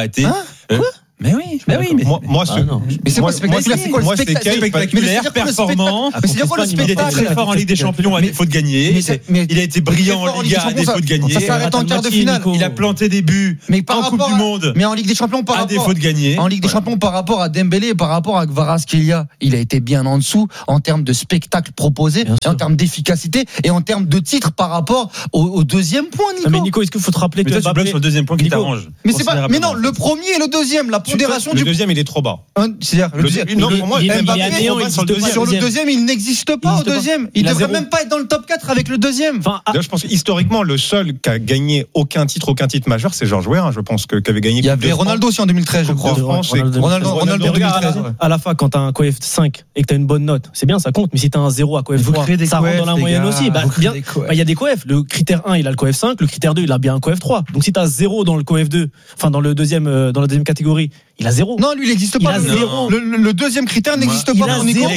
Mais oui. Moi, c'est quoi spectaculaire, performant. Il était très fort en Ligue des Champions à défaut de gagner. Il a été brillant en Ligue 1 à défaut de gagner. Ça s'arrête en quart de finale. Il a planté des buts en Coupe du Monde. Mais en Ligue des Champions, à défaut de gagner. En Ligue des Champions, par rapport à Dembélé et par rapport à Kvaratskhelia, il a été bien en dessous en termes de spectacle proposé, en termes d'efficacité et en termes de titres par rapport au deuxième point, Nico. Mais Nico, est-ce qu'il faut te rappeler que tu bloques sur le deuxième point qui t'arrange? Mais non, le premier et le deuxième, la pondération du deuxième il est trop bas. C'est-à-dire pour moi sur le deuxième il n'existe pas au deuxième. Il devrait même pas être dans le top 4 avec le deuxième. Je pense que historiquement le seul qui a gagné aucun titre majeur c'est Georges Weah. Je pense qu'avait gagné. Il y avait Ronaldo aussi en 2013 je crois. Ronaldo en 2013. À la fin quand t'as un coef 5 et que t'as une bonne note, c'est bien, ça compte, mais si t'as un 0 à coef 3, ça rentre dans la moyenne aussi. Il y a des coefs, le critère 1 il a le coef 5, le critère 2 il a bien un coef 3. Donc si t'as 0 dans le coef 2, enfin dans la deuxième catégorie, il a 0. Non, lui il n'existe pas. Le deuxième critère n'existe pas pour Nico.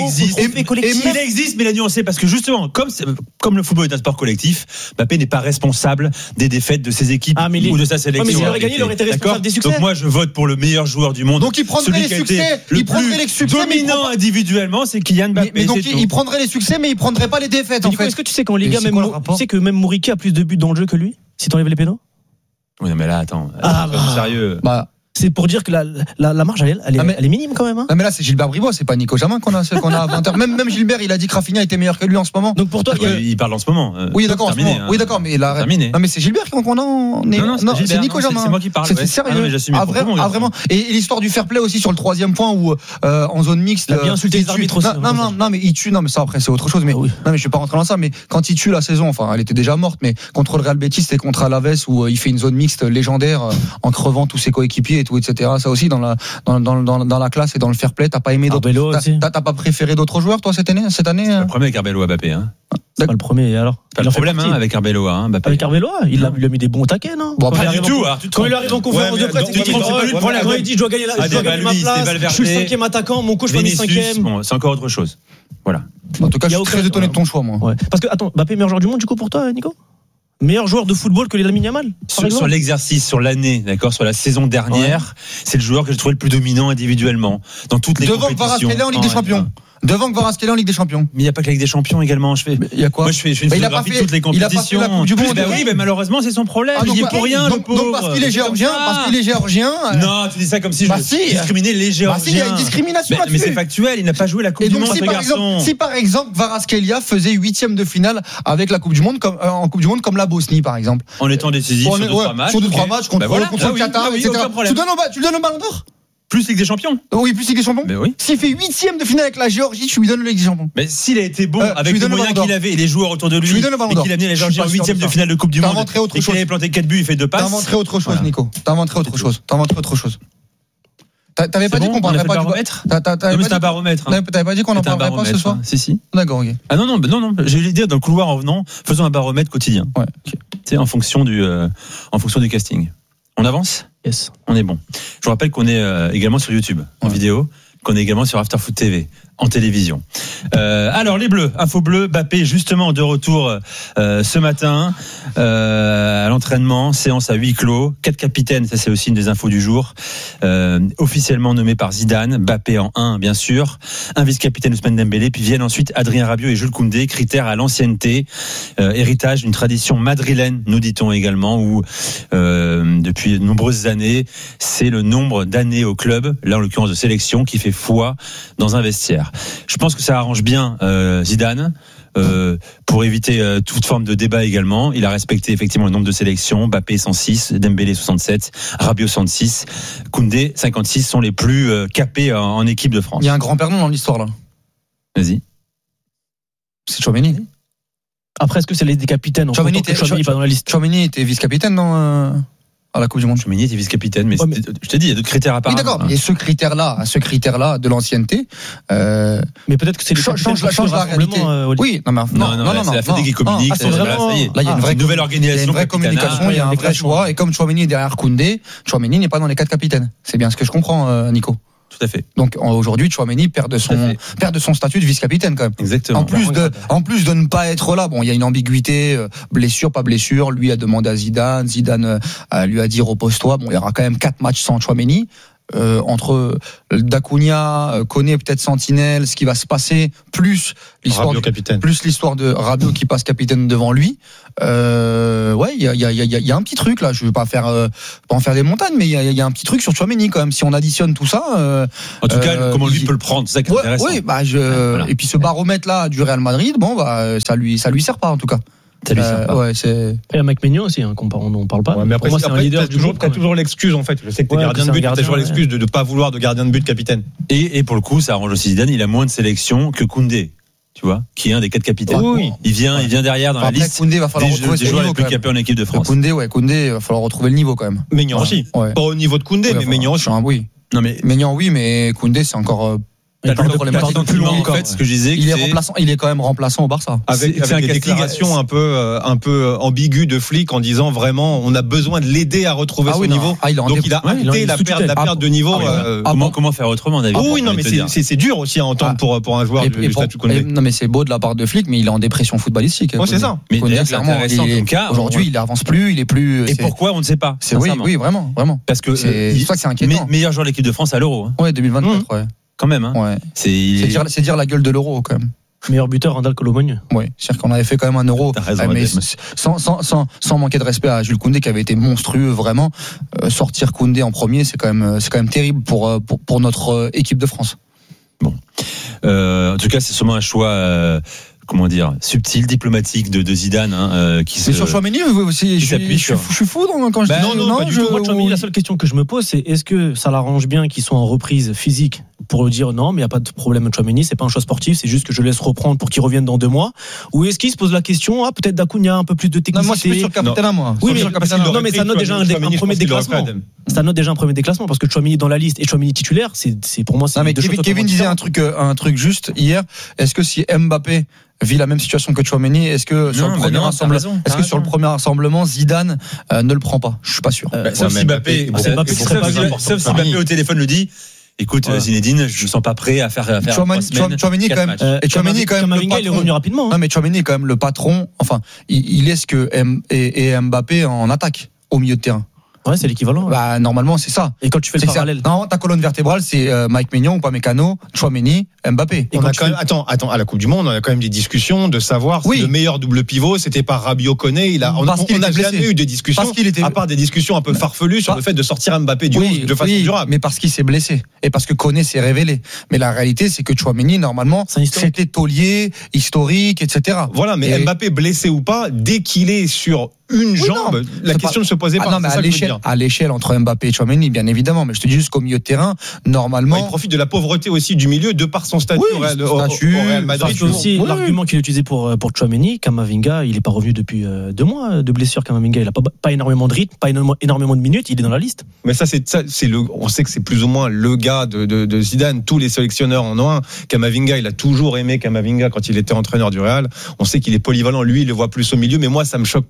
Il existe, mais la nuancé parce que justement, comme le football est un sport collectif, Mbappé n'est pas responsable des défaites de ses équipes ou de sa sélection. Mais s'il aurait gagné, il aurait été responsable des succès. Donc moi, je vote pour le meilleur joueur du monde. Donc il prendrait les succès. Le plus dominant individuellement, c'est Kylian Mbappé. Mais donc il prendrait les succès, mais il prendrait pas les défaites. Est-ce que tu sais qu'en Liga, même Mouriquet a plus de buts dans le jeu que lui, si t'enlèves les pénaux? Oui, mais là, attends, sérieux. C'est pour dire que la marge, elle est minime quand même. Non mais là c'est Gilbert Bribois, c'est pas Nico Jamin qu'on a à 20h. Même Gilbert, il a dit que Rafinha était meilleur que lui en ce moment. Donc pour toi, il parle en ce moment. Oui d'accord, oui d'accord, mais là terminé. Non mais c'est Gilbert qu'on a. Non, c'est Nico Jamin. C'est moi qui parle. C'est sérieux. Vraiment. Et l'histoire du fair play aussi sur le troisième point où en zone mixte. Il a bien insulté les arbitres aussi. Non mais il tue. Non mais ça après c'est autre chose. Mais non mais je suis pas rentré dans ça. Mais quand il tue la saison, enfin elle était déjà morte. Mais contre le Real Betis, c'était contre Alaves où il fait une zone mixte légendaire en crevant tous ses coéquipiers et tout, etc. Ça aussi dans la classe et dans le fair play, t'as pas aimé d'autres. T'as pas préféré d'autres joueurs toi cette année? C'est le premier avec Arbeloa Mbappé. C'est pas le premier alors. C'est pas le problème avec Arbeloa. Mbappé. Avec Arbeloa, il a mis des bons taquets, non? Bon, pas du tout. Quand il arrive en conférence de presse, il dit je dois gagner ma place. Je suis le 5e attaquant, mon coach m'a mis 5e. C'est encore autre chose. Voilà. En tout cas, je suis très étonné de ton choix, moi. Parce que attends, Mbappé meilleur joueur du monde du coup pour toi, Nico? Meilleur joueur de football que Lamine Yamal sur l'exercice, sur l'année, d'accord, sur la saison dernière, c'est le joueur que j'ai trouvé le plus dominant individuellement dans toutes les compétitions. Devant Kvaratskhelia en Ligue des Champions. Devant Kvaratskhelia en Ligue des Champions. Mais il n'y a pas que la Ligue des Champions également. Il y a quoi? Moi, je fais une photographie de toutes les compétitions. Il a pas fait la Coupe du Monde. Oui, mais malheureusement, c'est son problème. Il y est pour rien. Donc parce qu'il est géorgien. Non, tu dis ça comme si je discriminais les Géorgiens. Il y a une discrimination là-dessus. Mais c'est factuel. Il n'a pas joué la Coupe du Monde, ce garçon. Si par exemple Kvaratskhelia faisait 8e de finale avec la Coupe du Monde en Coupe du Monde comme la Bosnie par exemple. En étant décisif sur 2-3 matchs. Sur 2-3 matchs contre le Qatar, etc. Tu lui donnes le Ballon d'Or? Plus Ligue des Champions. Oui, plus Ligue des Champions. Mais oui. S'il fait 8e de finale avec la Géorgie, tu lui donnes le Ligue des Champions. Mais s'il a été bon avec les moyens qu'il avait et les joueurs autour de lui, et qu'il a amené la Géorgie en 8e de finale de Coupe du Monde, et qu'il avait planté 4 buts, il fait 2 passes. T'inventerais autre chose, Nico. T'inventerais autre chose. T'avais pas dit qu'on parlerait pas du baromètre? Non, mais c'est un baromètre. T'avais pas dit qu'on en parlerait pas ce soir? Si. D'accord, ok. Ah non, j'ai l'idée dans le couloir en venant, faisons un baromètre quotidien. Ouais. Tu sais, en fonction du casting. On avance? Yes. On est bon. Je vous rappelle qu'on est également sur YouTube en vidéo, qu'on est également sur Afterfoot TV. en télévision. Alors les Bleus, info bleu, Mbappé justement de retour ce matin à l'entraînement, séance à huis clos, 4 capitaines, ça c'est aussi une des infos du jour, officiellement nommés par Zidane, Mbappé en 1 bien sûr, un vice-capitaine Ousmane Dembélé, puis viennent ensuite Adrien Rabiot et Jules Koundé, critères à l'ancienneté, héritage d'une tradition madrilène, nous dit-on également, où depuis de nombreuses années, c'est le nombre d'années au club, là en l'occurrence de sélection, qui fait foi dans un vestiaire. Je pense que ça arrange bien Zidane pour éviter toute forme de débat également. Il a respecté effectivement le nombre de sélections. Mbappé 106, Dembélé 67, Rabiot 106, Koundé 56 sont les plus capés en équipe de France. Il y a un grand perdant dans l'histoire là. Vas-y. C'est Tchouaméni. Après, est-ce que c'est les capitaines? Tchouaméni pas dans la liste. Tchouaméni était vice-capitaine dans à la Coupe du Monde. Tchouaméni était vice-capitaine, mais je t'ai dit, il y a d'autres critères à part. Oui, d'accord. Et ce critère-là de l'ancienneté. Mais peut-être que c'est change la réalité. Oui, non, c'est la Fédé qui communique. Ça y est. Là, il y a une nouvelle organisation. Il y a une vraie communication, il y a un vrai choix. Et comme Tchouaméni est derrière Koundé, Tchouaméni n'est pas dans les 4 capitaines. C'est bien ce que je comprends, Nico. Tout à fait. Donc aujourd'hui, Tchouaméni perd de son statut de vice-capitaine quand même. Exactement. En plus de ne pas être là, bon, il y a une ambiguïté, blessure, pas blessure. Lui a demandé à Zidane lui a dit repose-toi. Bon, il y aura quand même 4 matchs sans Tchouaméni. Entre Dacunia, Koné peut-être sentinelle, ce qui va se passer, plus l'histoire de Rabiot qui passe capitaine devant lui. Ouais, il y a un petit truc là. Je veux pas en faire des montagnes, mais il y a un petit truc sur Tchouaméni quand même. Si on additionne tout ça, en tout cas, comment lui peut le prendre, c'est ça qui est intéressant. Oui, voilà. Et puis ce baromètre là du Real Madrid, bon bah ça lui sert pas en tout cas. Ouais, c'est. Et Mike Maignan aussi, on n'en parle pas. Ouais, mais après, pour moi, c'est un leader. T'as toujours l'excuse, en fait. Je sais que t'es gardien de but, t'as toujours l'excuse de ne pas vouloir de gardien de but capitaine. Et pour le coup, ça arrange aussi Zidane, il a moins de sélection que Koundé. Tu vois, qui est un des 4 capitaines. Oui. Il vient derrière dans la liste. Koundé va falloir retrouver des joueurs les plus capés en équipe de France. Koundé, il va falloir retrouver le niveau quand même. Maignan aussi. Pas au niveau de Koundé, mais Maignan aussi. Oui. Non mais Maignan, oui, mais Koundé, c'est encore. Plus long, en fait, ce que je disais, il est quand même remplaçant au Barça. Avec des déclarations un peu ambiguës de flic en disant vraiment on a besoin de l'aider à retrouver son niveau. Donc il a acté la perte de niveau. Comment faire autrement, David? Oui, non mais c'est dur aussi à entendre pour un joueur du statut Koundé. Non mais c'est beau de la part de flic, mais il est en dépression footballistique. C'est ça. Mais clairement, aujourd'hui il avance plus, il est plus. Et pourquoi on ne sait pas? Oui, vraiment. Parce que c'est ça que c'est inquiétant. Meilleur joueur de l'équipe de France à l'Euro. Ouais, 2024. Ouais. Quand même, hein. Ouais. C'est dire la gueule de l'Euro quand même. Meilleur buteur, Randal Colomogne. Oui, c'est-à-dire qu'on avait fait quand même un Euro, mais sans manquer de respect à Jules Koundé qui avait été monstrueux vraiment. Sortir Koundé en premier, c'est quand même terrible pour notre équipe de France. Bon, en tout cas, c'est sûrement un choix. Comment dire, subtil, diplomatique de Zidane, qui se. Mais sur Tchouaméni, je suis fou quand je dis non, pas du tout. Moi, Tchouaméni, la seule question que je me pose, c'est est-ce que ça l'arrange bien qu'ils soient en reprise physique pour dire non, mais il n'y a pas de problème à Tchouaméni, c'est pas un choix sportif, c'est juste que je laisse reprendre pour qu'il revienne dans 2 mois. Ou est-ce qu'il se pose la question, peut-être Dacunia un peu plus de technicité. Non, moi, c'est plus sur le capitaine à moi. Oui, mais ça note déjà un premier déclassement. Ça note déjà un premier déclassement parce que Tchouaméni dans la liste et Tchouaméni titulaire, c'est pour moi. Non, mais Kevin disait un truc juste hier. Est-ce que si Mbappé vit la même situation que Tchouaméni, est-ce que sur le premier rassemblement, Zidane ne le prend pas? Je suis pas sûr. Sauf si Mbappé au téléphone le dit. Écoute, Zinedine, je me sens pas prêt à faire Tchouaméni quand même. Et Tchouaméni quand même. Il est revenu rapidement. Non, mais Tchouaméni est quand même le patron. Enfin, il laisse que Mbappé en attaque au milieu de terrain. Ouais, c'est l'équivalent. Bah, normalement, c'est ça. Et quand tu fais le parallèle. Non, ta colonne vertébrale, c'est Mike Maignan, Upamecano, Tchouaméni, Mbappé. On a quand même, attends, à la Coupe du Monde, on a quand même des discussions de savoir si le meilleur double pivot, c'était pas Rabiot Koné. On n'a jamais eu de discussions, à part des discussions un peu farfelues sur le fait de sortir Mbappé du 11 de façon durable. Mais parce qu'il s'est blessé. Et parce que Koné s'est révélé. Mais la réalité, c'est que Tchouaméni, normalement, c'était taulier, historique, etc. Voilà, mais Mbappé blessé ou pas, dès qu'il est sur une jambe, la question ne se posait pas. Non, mais à l'échelle entre Mbappé et Tchouaméni, bien évidemment. Mais je te dis juste qu'au milieu de terrain, normalement. Il profite de la pauvreté aussi du milieu de par son statut au Real Madrid. C'est aussi l'argument qu'il a utilisé pour Tchouaméni. Kamavinga, il n'est pas revenu depuis 2 mois de blessure. Kamavinga, il n'a pas énormément de rythme, pas énormément de minutes. Il est dans la liste. Mais ça, on sait que c'est plus ou moins le gars de Zidane. Tous les sélectionneurs en ont un. Kamavinga, il a toujours aimé Kamavinga quand il était entraîneur du Real. On sait qu'il est polyvalent. Lui, il le voit plus au milieu. Mais moi, ça me choque pas d'avoir un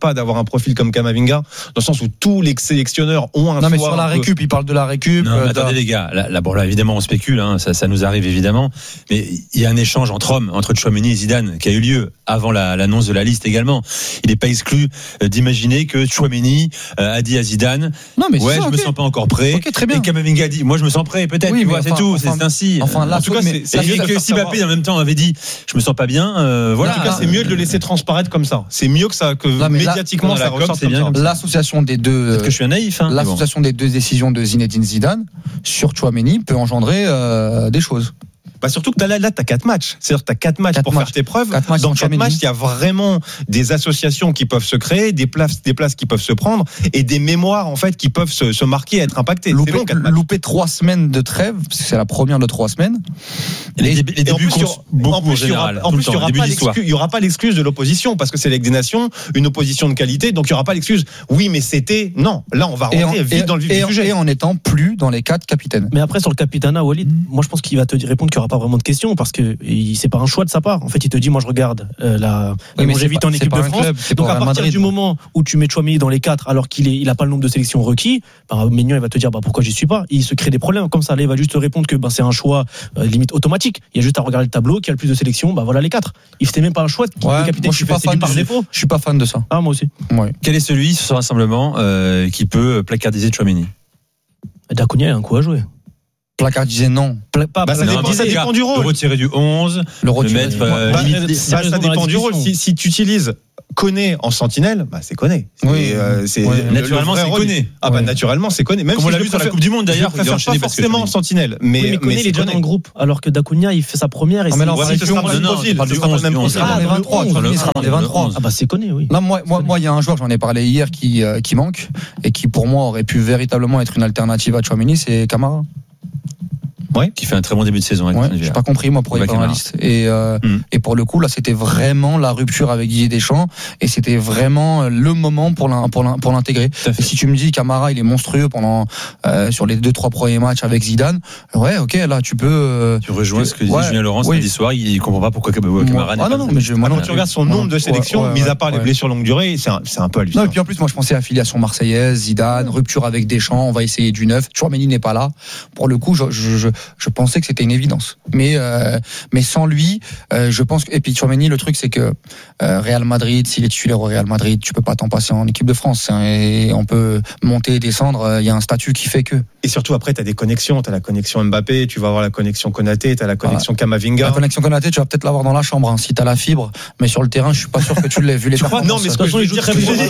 un profil comme Camavinga, dans le sens où tous les sélectionneurs ont un. Non, mais sur la récup, il parle de la récup. Non, attendez les gars, là évidemment on spécule, hein, ça nous arrive évidemment, mais il y a un échange entre hommes, entre Tchouaméni et Zidane qui a eu lieu avant l'annonce de la liste également. Il n'est pas exclu d'imaginer que Tchouaméni a dit à Zidane, non mais ouais, je me sens pas encore prêt. Okay, très bien. Et Camavinga a dit, moi je me sens prêt, peut-être. Oui, tu vois, c'est tout, c'est ainsi. Enfin, là, en tout cas, c'est que si Mbappé en même temps avait dit, je me sens pas bien. Voilà. En tout cas, c'est mieux de le laisser transparaître comme ça. C'est mieux que médiatiquement ça ressorte comme ça. L'association des deux. Peut-être que je suis un naïf. L'association des deux décisions de Zinedine Zidane sur Tchouaméni peut engendrer des choses. Bah surtout que là, t'as 4 matchs. C'est-à-dire que t'as 4 matchs pour faire tes preuves. Dans 4 matchs, il y a vraiment des associations qui peuvent se créer, des places qui peuvent se prendre et des mémoires, en fait, qui peuvent se marquer et être impactées. Louper 3 semaines de trêve, parce que c'est la première de 3 semaines. Les débuts comptent beaucoup en général. En plus, il y aura pas l'excuse de l'opposition, parce que c'est la Ligue des Nations, une opposition de qualité, donc il y aura pas l'excuse. Oui, mais c'était, non. Là, on va rentrer vite dans le vif du sujet. Et en étant plus dans les 4 capitaines. Mais après, sur le capitanat, Walid, moi, je pense qu'il va te répondre qu'il n'y aura pas vraiment de questions parce que c'est pas un choix de sa part. En fait, il te dit, moi je regarde la longévité en équipe de France. Donc à partir du moment où tu mets Tchouaméni dans les 4 alors qu'il a pas le nombre de sélections requis, Maignan il va te dire pourquoi j'y suis pas. Il se crée des problèmes comme ça. Là, il va juste te répondre que c'est un choix limite automatique. Il y a juste à regarder le tableau qui a le plus de sélections. Voilà les 4. Il fait même pas un choix de capitaine. Je suis pas fan par défaut. Je suis pas fan de ça. Ah moi aussi. Ouais. Quel est celui sur ce rassemblement qui peut placardiser Tchouaméni? Dacunia a un coup à jouer. Placardiser non. Ça dépend du rôle. Le retirer du 11, le mettre ça dépend du rôle. Si tu utilises Koné en sentinelle, c'est Koné. Naturellement c'est Koné. Naturellement c'est Koné. Même comme on l'a vu sur la Coupe du Monde d'ailleurs, il préfère pas forcément en sentinelle. Mais Koné il est déjà dans le groupe, alors que Dacunia il fait sa première. Mais là ce sera le même profil. Il sera dans les 23. Il sera dans les 23. Ah c'est Koné, oui. Moi il y a un joueur, j'en ai parlé hier, qui manque et qui pour moi aurait pu véritablement être une alternative à Tchouaméni, c'est Camara. Ouais, qui fait un très bon début de saison. J'ai pas compris moi pour être dans la liste. Et pour le coup là, c'était vraiment la rupture avec Didier Deschamps et c'était vraiment le moment pour l'intégrer. Et si tu me dis Camara, il est monstrueux pendant sur les 2-3 premiers matchs avec Zidane, ouais, ok, là tu peux. Tu rejoins ce que disait Julien Laurent samedi soir. Il comprend pas pourquoi Camara. Quand tu regardes son nombre de sélections, mis à part les blessures longue durée, c'est un peu hallucinant. Non, et puis en plus, moi je pensais affiliation marseillaise, Zidane, rupture avec Deschamps, on va essayer du neuf. Tchouaméni n'est pas là. Pour le coup, je pensais que c'était une évidence. Mais sans lui, je pense que, et puis Tchouaméni, le truc c'est que Real Madrid, s'il est titulaire au Real Madrid, tu peux pas t'en passer en équipe de France. Et on peut monter et descendre, il y a un statut qui fait que. Et surtout après, tu as des connexions, tu as la connexion Mbappé, tu vas avoir la connexion Konaté, tu as la connexion Camavinga. La connexion Konaté, tu vas peut-être l'avoir dans la chambre si tu as la fibre, mais sur le terrain, je suis pas sûr que tu l'aies vu les performances. Non, mais ce que je dis,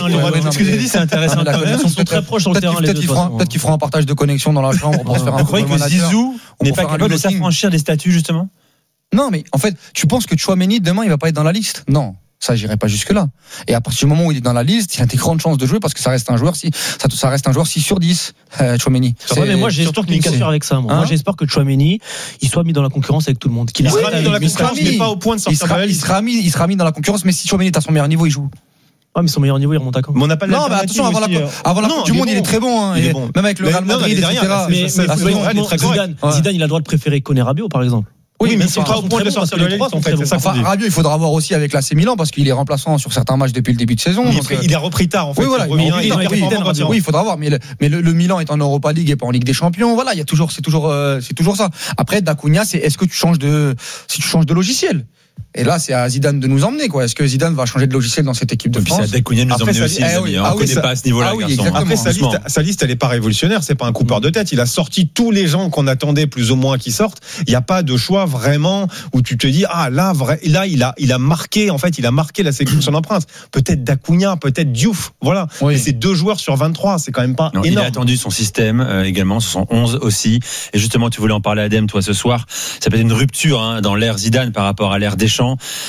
ce que j'ai dit, c'est intéressant. Ils sont très proches sur le terrain. Peut-être qu'ils feront un partage de connexion dans la chambre pour se faire un. Vous croyez que Zizou n'est pas capable de s'affranchir des statuts justement? Non, mais en fait, tu penses que Tchouaméni demain il va pas être dans la liste? Non. Ça, j'irai pas jusque là. Et à partir du moment où il est dans la liste, il a des grandes chances de jouer parce que ça reste un joueur 6 sur 10, Tchouaméni. Mais moi, j'espère qu'il y a une cassure avec ça. Moi, j'espère que Tchouaméni, il soit mis dans la concurrence avec tout le monde. Il sera mis dans la concurrence, mais pas au point de sortir de la liste. Il sera mis dans la concurrence, mais si Tchouaméni est à son meilleur niveau, il joue. Ah, mais son meilleur niveau, il remonte à quand? Mais on n'a pas non, mais attention, avant la Coupe du Monde, il est très bon. Même avec le Real Madrid, etc. Zidane, il a le droit de préférer Koné Rabiot, par exemple. Oui, mais c'est pas au point de sortir de la liste, en fait. Rabiot, il faudra voir aussi avec l'AC Milan parce qu'il est remplaçant sur certains matchs depuis le début de saison. Il est repris tard, en fait. Oui, voilà. Oui, il faudra voir. Mais le Milan est en Europa League et pas en Ligue des Champions. Voilà, il y a toujours, c'est toujours ça. Après, Dacunia, c'est est-ce que tu changes de logiciel? Et là, c'est à Zidane de nous emmener, quoi. Est-ce que Zidane va changer de logiciel dans cette équipe de France? Et puis c'est à Dacunia de nous emmener aussi, les amis. On ne connaît pas à ce niveau-là, garçon. Après, sa liste, elle n'est pas révolutionnaire. C'est pas un coupeur de tête. Il a sorti tous les gens qu'on attendait plus ou moins qui sortent. Il n'y a pas de choix vraiment où tu te dis, là, il a marqué, en fait, il a marqué la sélection de son empreinte. Peut-être Dacunia, peut-être Diouf. Voilà. Mais c'est 2 joueurs sur 23. C'est quand même pas énorme. Il a attendu son système également, son 11 aussi. Et justement, tu voulais en parler, Adem, toi, ce soir. Ça peut être une rupture dans l'ère Zidane par rapport à l'ère Deschamps.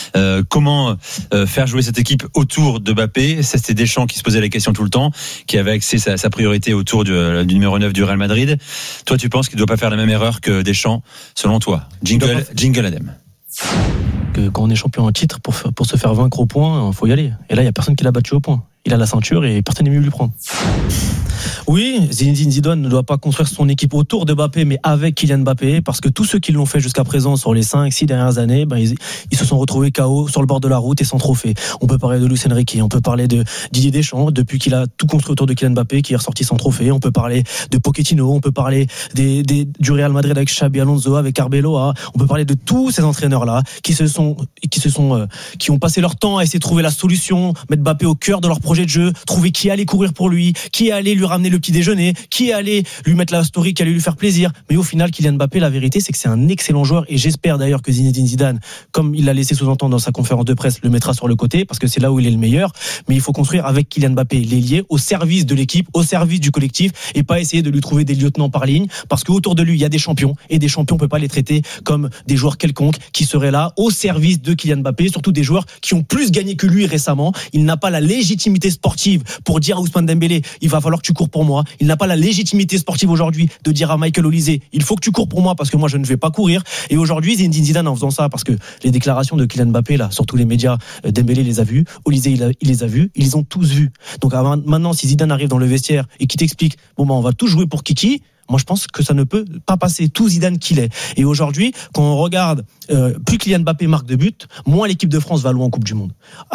Comment faire jouer cette équipe autour de Mbappé? C'était Deschamps qui se posait la question tout le temps, qui avait axé sa priorité autour du numéro 9 du Real Madrid. Toi, tu penses qu'il ne doit pas faire la même erreur que Deschamps, selon toi? Jingle Adem. Quand on est champion en titre, pour se faire vaincre au point, il faut y aller. Et là, il n'y a personne qui l'a battu au point. Il a la ceinture et personne n'est mieux lui prendre. Oui, Zinedine Zidane ne doit pas construire son équipe autour de Mbappé, mais avec Kylian Mbappé, parce que tous ceux qui l'ont fait jusqu'à présent sur les 5-6 dernières années, ils se sont retrouvés KO sur le bord de la route et sans trophée. On peut parler de Luis Enrique, on peut parler de Didier Deschamps, depuis qu'il a tout construit autour de Kylian Mbappé, qui est ressorti sans trophée. On peut parler de Pochettino, on peut parler du Real Madrid avec Xabi Alonso, avec Arbeloa. On peut parler de tous ces entraîneurs-là qui ont passé leur temps à essayer de trouver la solution, mettre Mbappé au cœur de leur projet de jeu, trouver qui allait courir pour lui, qui allait lui ramener le petit déjeuner, qui allait lui mettre la story, qui allait lui faire plaisir. Mais au final, Kylian Mbappé, la vérité, c'est que c'est un excellent joueur, et j'espère d'ailleurs que Zinedine Zidane, comme il l'a laissé sous-entendre dans sa conférence de presse, le mettra sur le côté, parce que c'est là où il est le meilleur. Mais il faut construire avec Kylian Mbappé l'ailier au service de l'équipe, au service du collectif, et pas essayer de lui trouver des lieutenants par ligne, parce qu'autour de lui, il y a des champions, et des champions, on peut pas les traiter comme des joueurs quelconques qui seraient là au service de Kylian Mbappé, surtout des joueurs qui ont plus gagné que lui récemment. Il n'a pas la légitimité sportive pour dire à Ousmane Dembélé, il va falloir que tu cours pour moi. Il n'a pas la légitimité sportive aujourd'hui de dire à Michael Olise, il faut que tu cours pour moi parce que moi je ne vais pas courir. Et aujourd'hui, Zinedine Zidane, en faisant ça, parce que les déclarations de Kylian Mbappé là, sur tous les médias, Dembélé les a vues, Olise il les a vues, ils les ont tous vus. Donc maintenant, si Zidane arrive dans le vestiaire et qui t'explique, on va tout jouer pour Kiki, moi je pense que ça ne peut pas passer, tout Zidane qu'il est. Et aujourd'hui, quand on regarde, plus Kylian Mbappé marque de buts, moins l'équipe de France va loin en Coupe du Monde.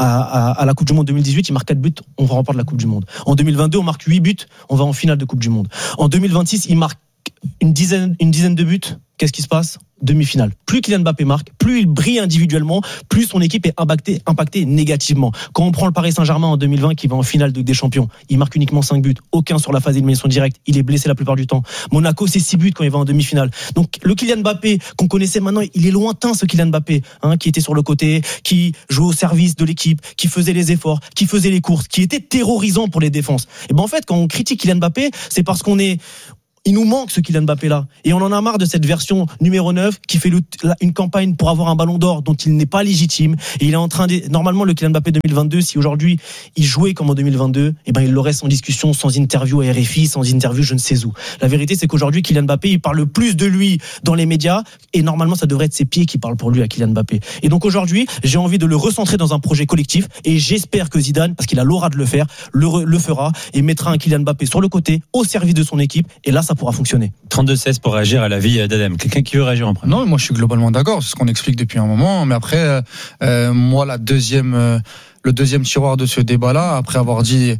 À la Coupe du Monde 2018, il marque 4 buts, on va remporter la Coupe du Monde. En 2022, on marque 8 buts, on va en finale de Coupe du Monde. En 2026, il marque une dizaine de buts. Qu'est-ce qui se passe ? Demi-finale. Plus Kylian Mbappé marque, plus il brille individuellement, plus son équipe est impactée négativement. Quand on prend le Paris Saint-Germain en 2020 qui va en finale de Ligue des Champions, il marque uniquement 5 buts, aucun sur la phase d'élimination directe, il est blessé la plupart du temps. Monaco, c'est 6 buts quand il va en demi-finale. Donc le Kylian Mbappé qu'on connaissait maintenant, il est lointain, ce Kylian Mbappé, qui était sur le côté, qui jouait au service de l'équipe, qui faisait les efforts, qui faisait les courses, qui était terrorisant pour les défenses. Et en fait, quand on critique Kylian Mbappé, c'est parce il nous manque ce Kylian Mbappé là. Et on en a marre de cette version numéro 9 qui fait une campagne pour avoir un ballon d'or dont il n'est pas légitime. Et il est en train normalement, le Kylian Mbappé 2022, si aujourd'hui il jouait comme en 2022, il l'aurait sans discussion, sans interview à RFI, sans interview je ne sais où. La vérité, c'est qu'aujourd'hui, Kylian Mbappé, il parle plus de lui dans les médias. Et normalement, ça devrait être ses pieds qui parlent pour lui à Kylian Mbappé. Et donc aujourd'hui, j'ai envie de le recentrer dans un projet collectif. Et j'espère que Zidane, parce qu'il a l'aura de le faire, le fera et mettra un Kylian Mbappé sur le côté, au service de son équipe. Et là, ça pourra fonctionner. 32-16 pour réagir à l'avis d'Adam. Quelqu'un qui veut réagir en premier? Non, moi je suis globalement d'accord, c'est ce qu'on explique depuis un moment. Mais après, moi le deuxième tiroir de ce débat-là, après avoir dit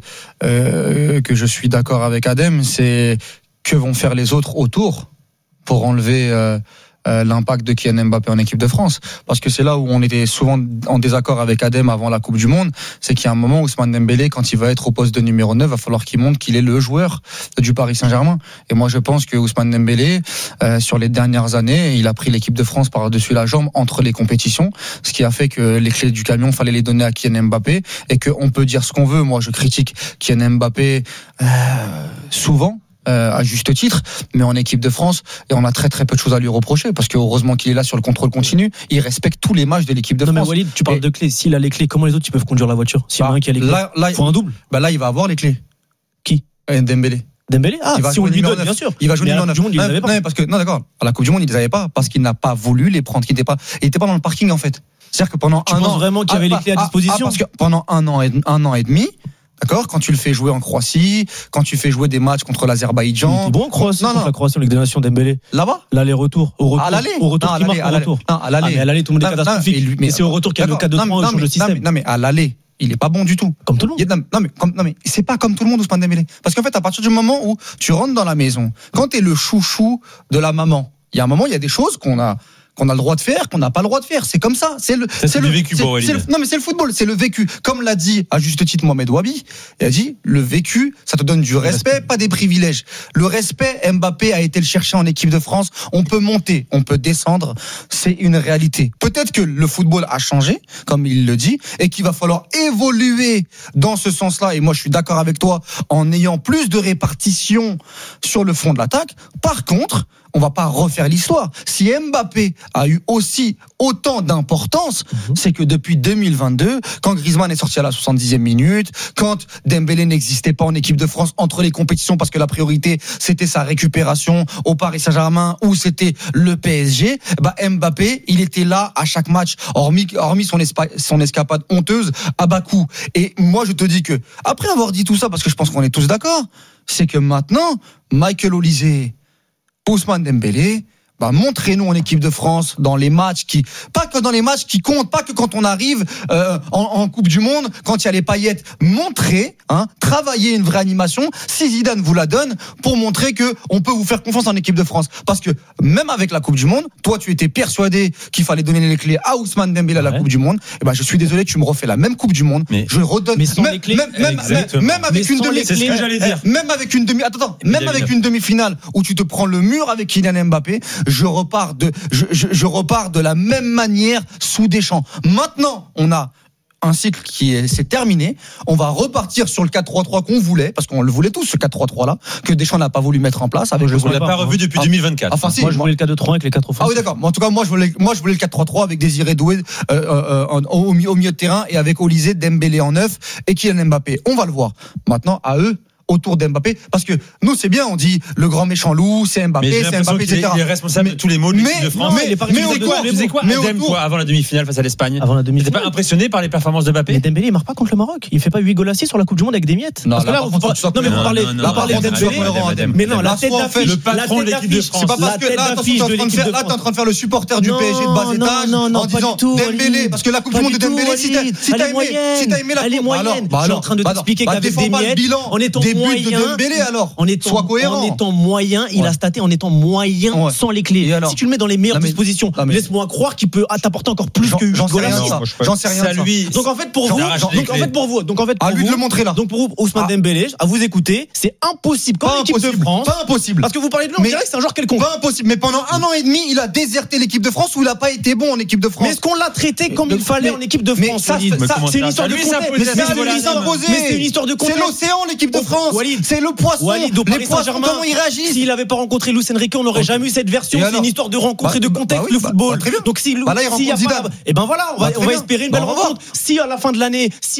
que je suis d'accord avec Adem, c'est que vont faire les autres autour pour enlever l'impact de Kylian Mbappé en équipe de France, parce que c'est là où on était souvent en désaccord avec Adem avant la Coupe du Monde, c'est qu'il y a un moment où Ousmane Dembélé, quand il va être au poste de numéro 9, va falloir qu'il montre qu'il est le joueur du Paris Saint-Germain. Et moi je pense que Ousmane Dembélé, sur les dernières années, il a pris l'équipe de France par-dessus la jambe entre les compétitions, ce qui a fait que les clés du camion, fallait les donner à Kylian Mbappé, et qu'on peut dire ce qu'on veut. Moi je critique Kylian Mbappé souvent, à juste titre, mais en équipe de France, et on a très très peu de choses à lui reprocher, parce que heureusement qu'il est là sur le contrôle continu, il respecte tous les matchs de l'équipe de France. Mais Walid, tu parles de clés, s'il a les clés, comment les autres ils peuvent conduire la voiture? S'il y en a un qui a les clés, il faut un double. Là il va avoir les clés. Qui? Dembélé. Si on lui donne, bien sûr. Il va jouer numéro 9. Il les pas. Non, d'accord. À la Coupe du Monde, il les avait pas, parce qu'il n'a pas voulu les prendre. Il était pas dans le parking, en fait. C'est-à-dire que pendant un an. Tu penses vraiment qu'il y avait les clés à disposition? Parce que pendant un an et demi, d'accord, quand tu le fais jouer en Croatie, quand tu fais jouer des matchs contre l'Azerbaïdjan. Bon, Croatie, contre la Croatie en Ligue des Nations, Dembélé. Là-bas? L'aller-retour. À l'aller. Au retour, qui marque au retour. Non, à l'aller. Mais à l'aller, tout le monde est catastrophique. Mais c'est au retour qu'il y a le 4-2-3, on change le système. Non, mais à l'aller, il est pas bon du tout. Comme tout le monde. Non, mais c'est pas comme tout le monde, Ousmane Dembélé. Parce qu'en fait, à partir du moment où tu rentres dans la maison, quand t'es le chouchou de la maman, il y a un moment, il y a des choses qu'on a le droit de faire, qu'on n'a pas le droit de faire. C'est comme ça. C'est le vécu pour Walid. Non, mais c'est le football, c'est le vécu. Comme l'a dit à juste titre Mohamed Wabi, il a dit le vécu, ça te donne du respect, pas des privilèges. Le respect, Mbappé a été le chercher en équipe de France. On peut monter, on peut descendre. C'est une réalité. Peut-être que le football a changé, comme il le dit, et qu'il va falloir évoluer dans ce sens-là. Et moi, je suis d'accord avec toi, en ayant plus de répartition sur le front de l'attaque. Par contre, on va pas refaire l'histoire. Si Mbappé a eu aussi autant d'importance, c'est que depuis 2022, quand Griezmann est sorti à la 70e minute, quand Dembélé n'existait pas en équipe de France entre les compétitions parce que la priorité c'était sa récupération au Paris Saint-Germain ou c'était le PSG, Mbappé, il était là à chaque match, hormis son escapade honteuse à Bakou. Et moi je te dis que, après avoir dit tout ça, parce que je pense qu'on est tous d'accord, c'est que maintenant, Michael Olise, Ousmane Dembélé, montrez-nous en équipe de France dans les matchs pas que dans les matchs qui comptent, pas que quand on arrive en Coupe du Monde, quand il y a les paillettes, montrez, travaillez une vraie animation, si Zidane vous la donne, pour montrer que on peut vous faire confiance en équipe de France. Parce que même avec la Coupe du Monde, toi tu étais persuadé qu'il fallait donner les clés à Ousmane Dembélé à la Coupe du Monde. Et je suis désolé, tu me refais la même Coupe du Monde. Mais je redonne même avec une demi, c'est ce que j'allais dire. Même avec une demi-finale où tu te prends le mur avec Kylian Mbappé, je repars de la même manière sous Deschamps. Maintenant, on a un cycle c'est terminé. On va repartir sur le 4-3-3 qu'on voulait, parce qu'on le voulait tous, ce 4-3-3 là, que Deschamps n'a pas voulu mettre en place. On l'a pas revu depuis 2024. Enfin, moi, je voulais le 4-2-3 avec les 4 offensifs. Ah oui, d'accord. En tout cas, moi, je voulais le 4-3-3 avec Désiré Doué au milieu de terrain et avec Olise, Dembélé en 9 et Kylian Mbappé. On va le voir. Maintenant, à eux, autour d'Mbappé, parce que nous c'est bien, on dit le grand méchant loup, c'est Mbappé, c'est Mbappé, etc. Il est responsable de tous les maux de l'équipe de France. Avant la demi-finale face à l'Espagne? Avant la demi-finale. T'es pas impressionné par les performances de Mbappé? Mais Dembélé il marque pas contre le Maroc. Il fait pas 8 goals assis sur la Coupe du Monde avec des miettes. Non, parce que là, vous parlez de Dembélé. Mais non, la tête d'affiche, le patron de l'équipe de France. C'est pas parce que là t'es en train de faire le supporter du PSG de bas étage en disant Dembélé, parce que la Coupe du Monde de Dembélé, si t'as aimé la Coupe, je suis en train de t'expliquer qu'avec des miettes, en étant moyen, alors, sois cohérent. En étant moyen, il a staté en étant moyen sans les clés. Si tu le mets dans les meilleures dispositions, laisse-moi croire qu'il peut t'apporter encore plus que 8 goals. J'en sais rien. Donc en fait pour vous, à lui de le montrer là. Donc pour vous, Ousmane Dembélé, à vous écouter, c'est impossible quand l'équipe de France. Pas impossible. Parce que vous parlez de lui, on dirait que c'est un joueur quelconque. Pas impossible. Mais pendant 1 an et demi, il a déserté l'équipe de France où il a pas été bon en équipe de France. Mais est-ce qu'on l'a traité comme il fallait en équipe de France? C'est une histoire de contexte. Mais c'est une histoire de contexte. C'est l'océan l'équipe de France. C'est le poisson. Les poissons, comment ils réagissent? S'il n'avait pas rencontré Luis Enrique, on n'aurait jamais eu cette version. C'est une histoire de rencontre et de contexte, le football. Donc s'il y a pas, et ben voilà, on va espérer une belle rencontre. Si à la fin de l'année,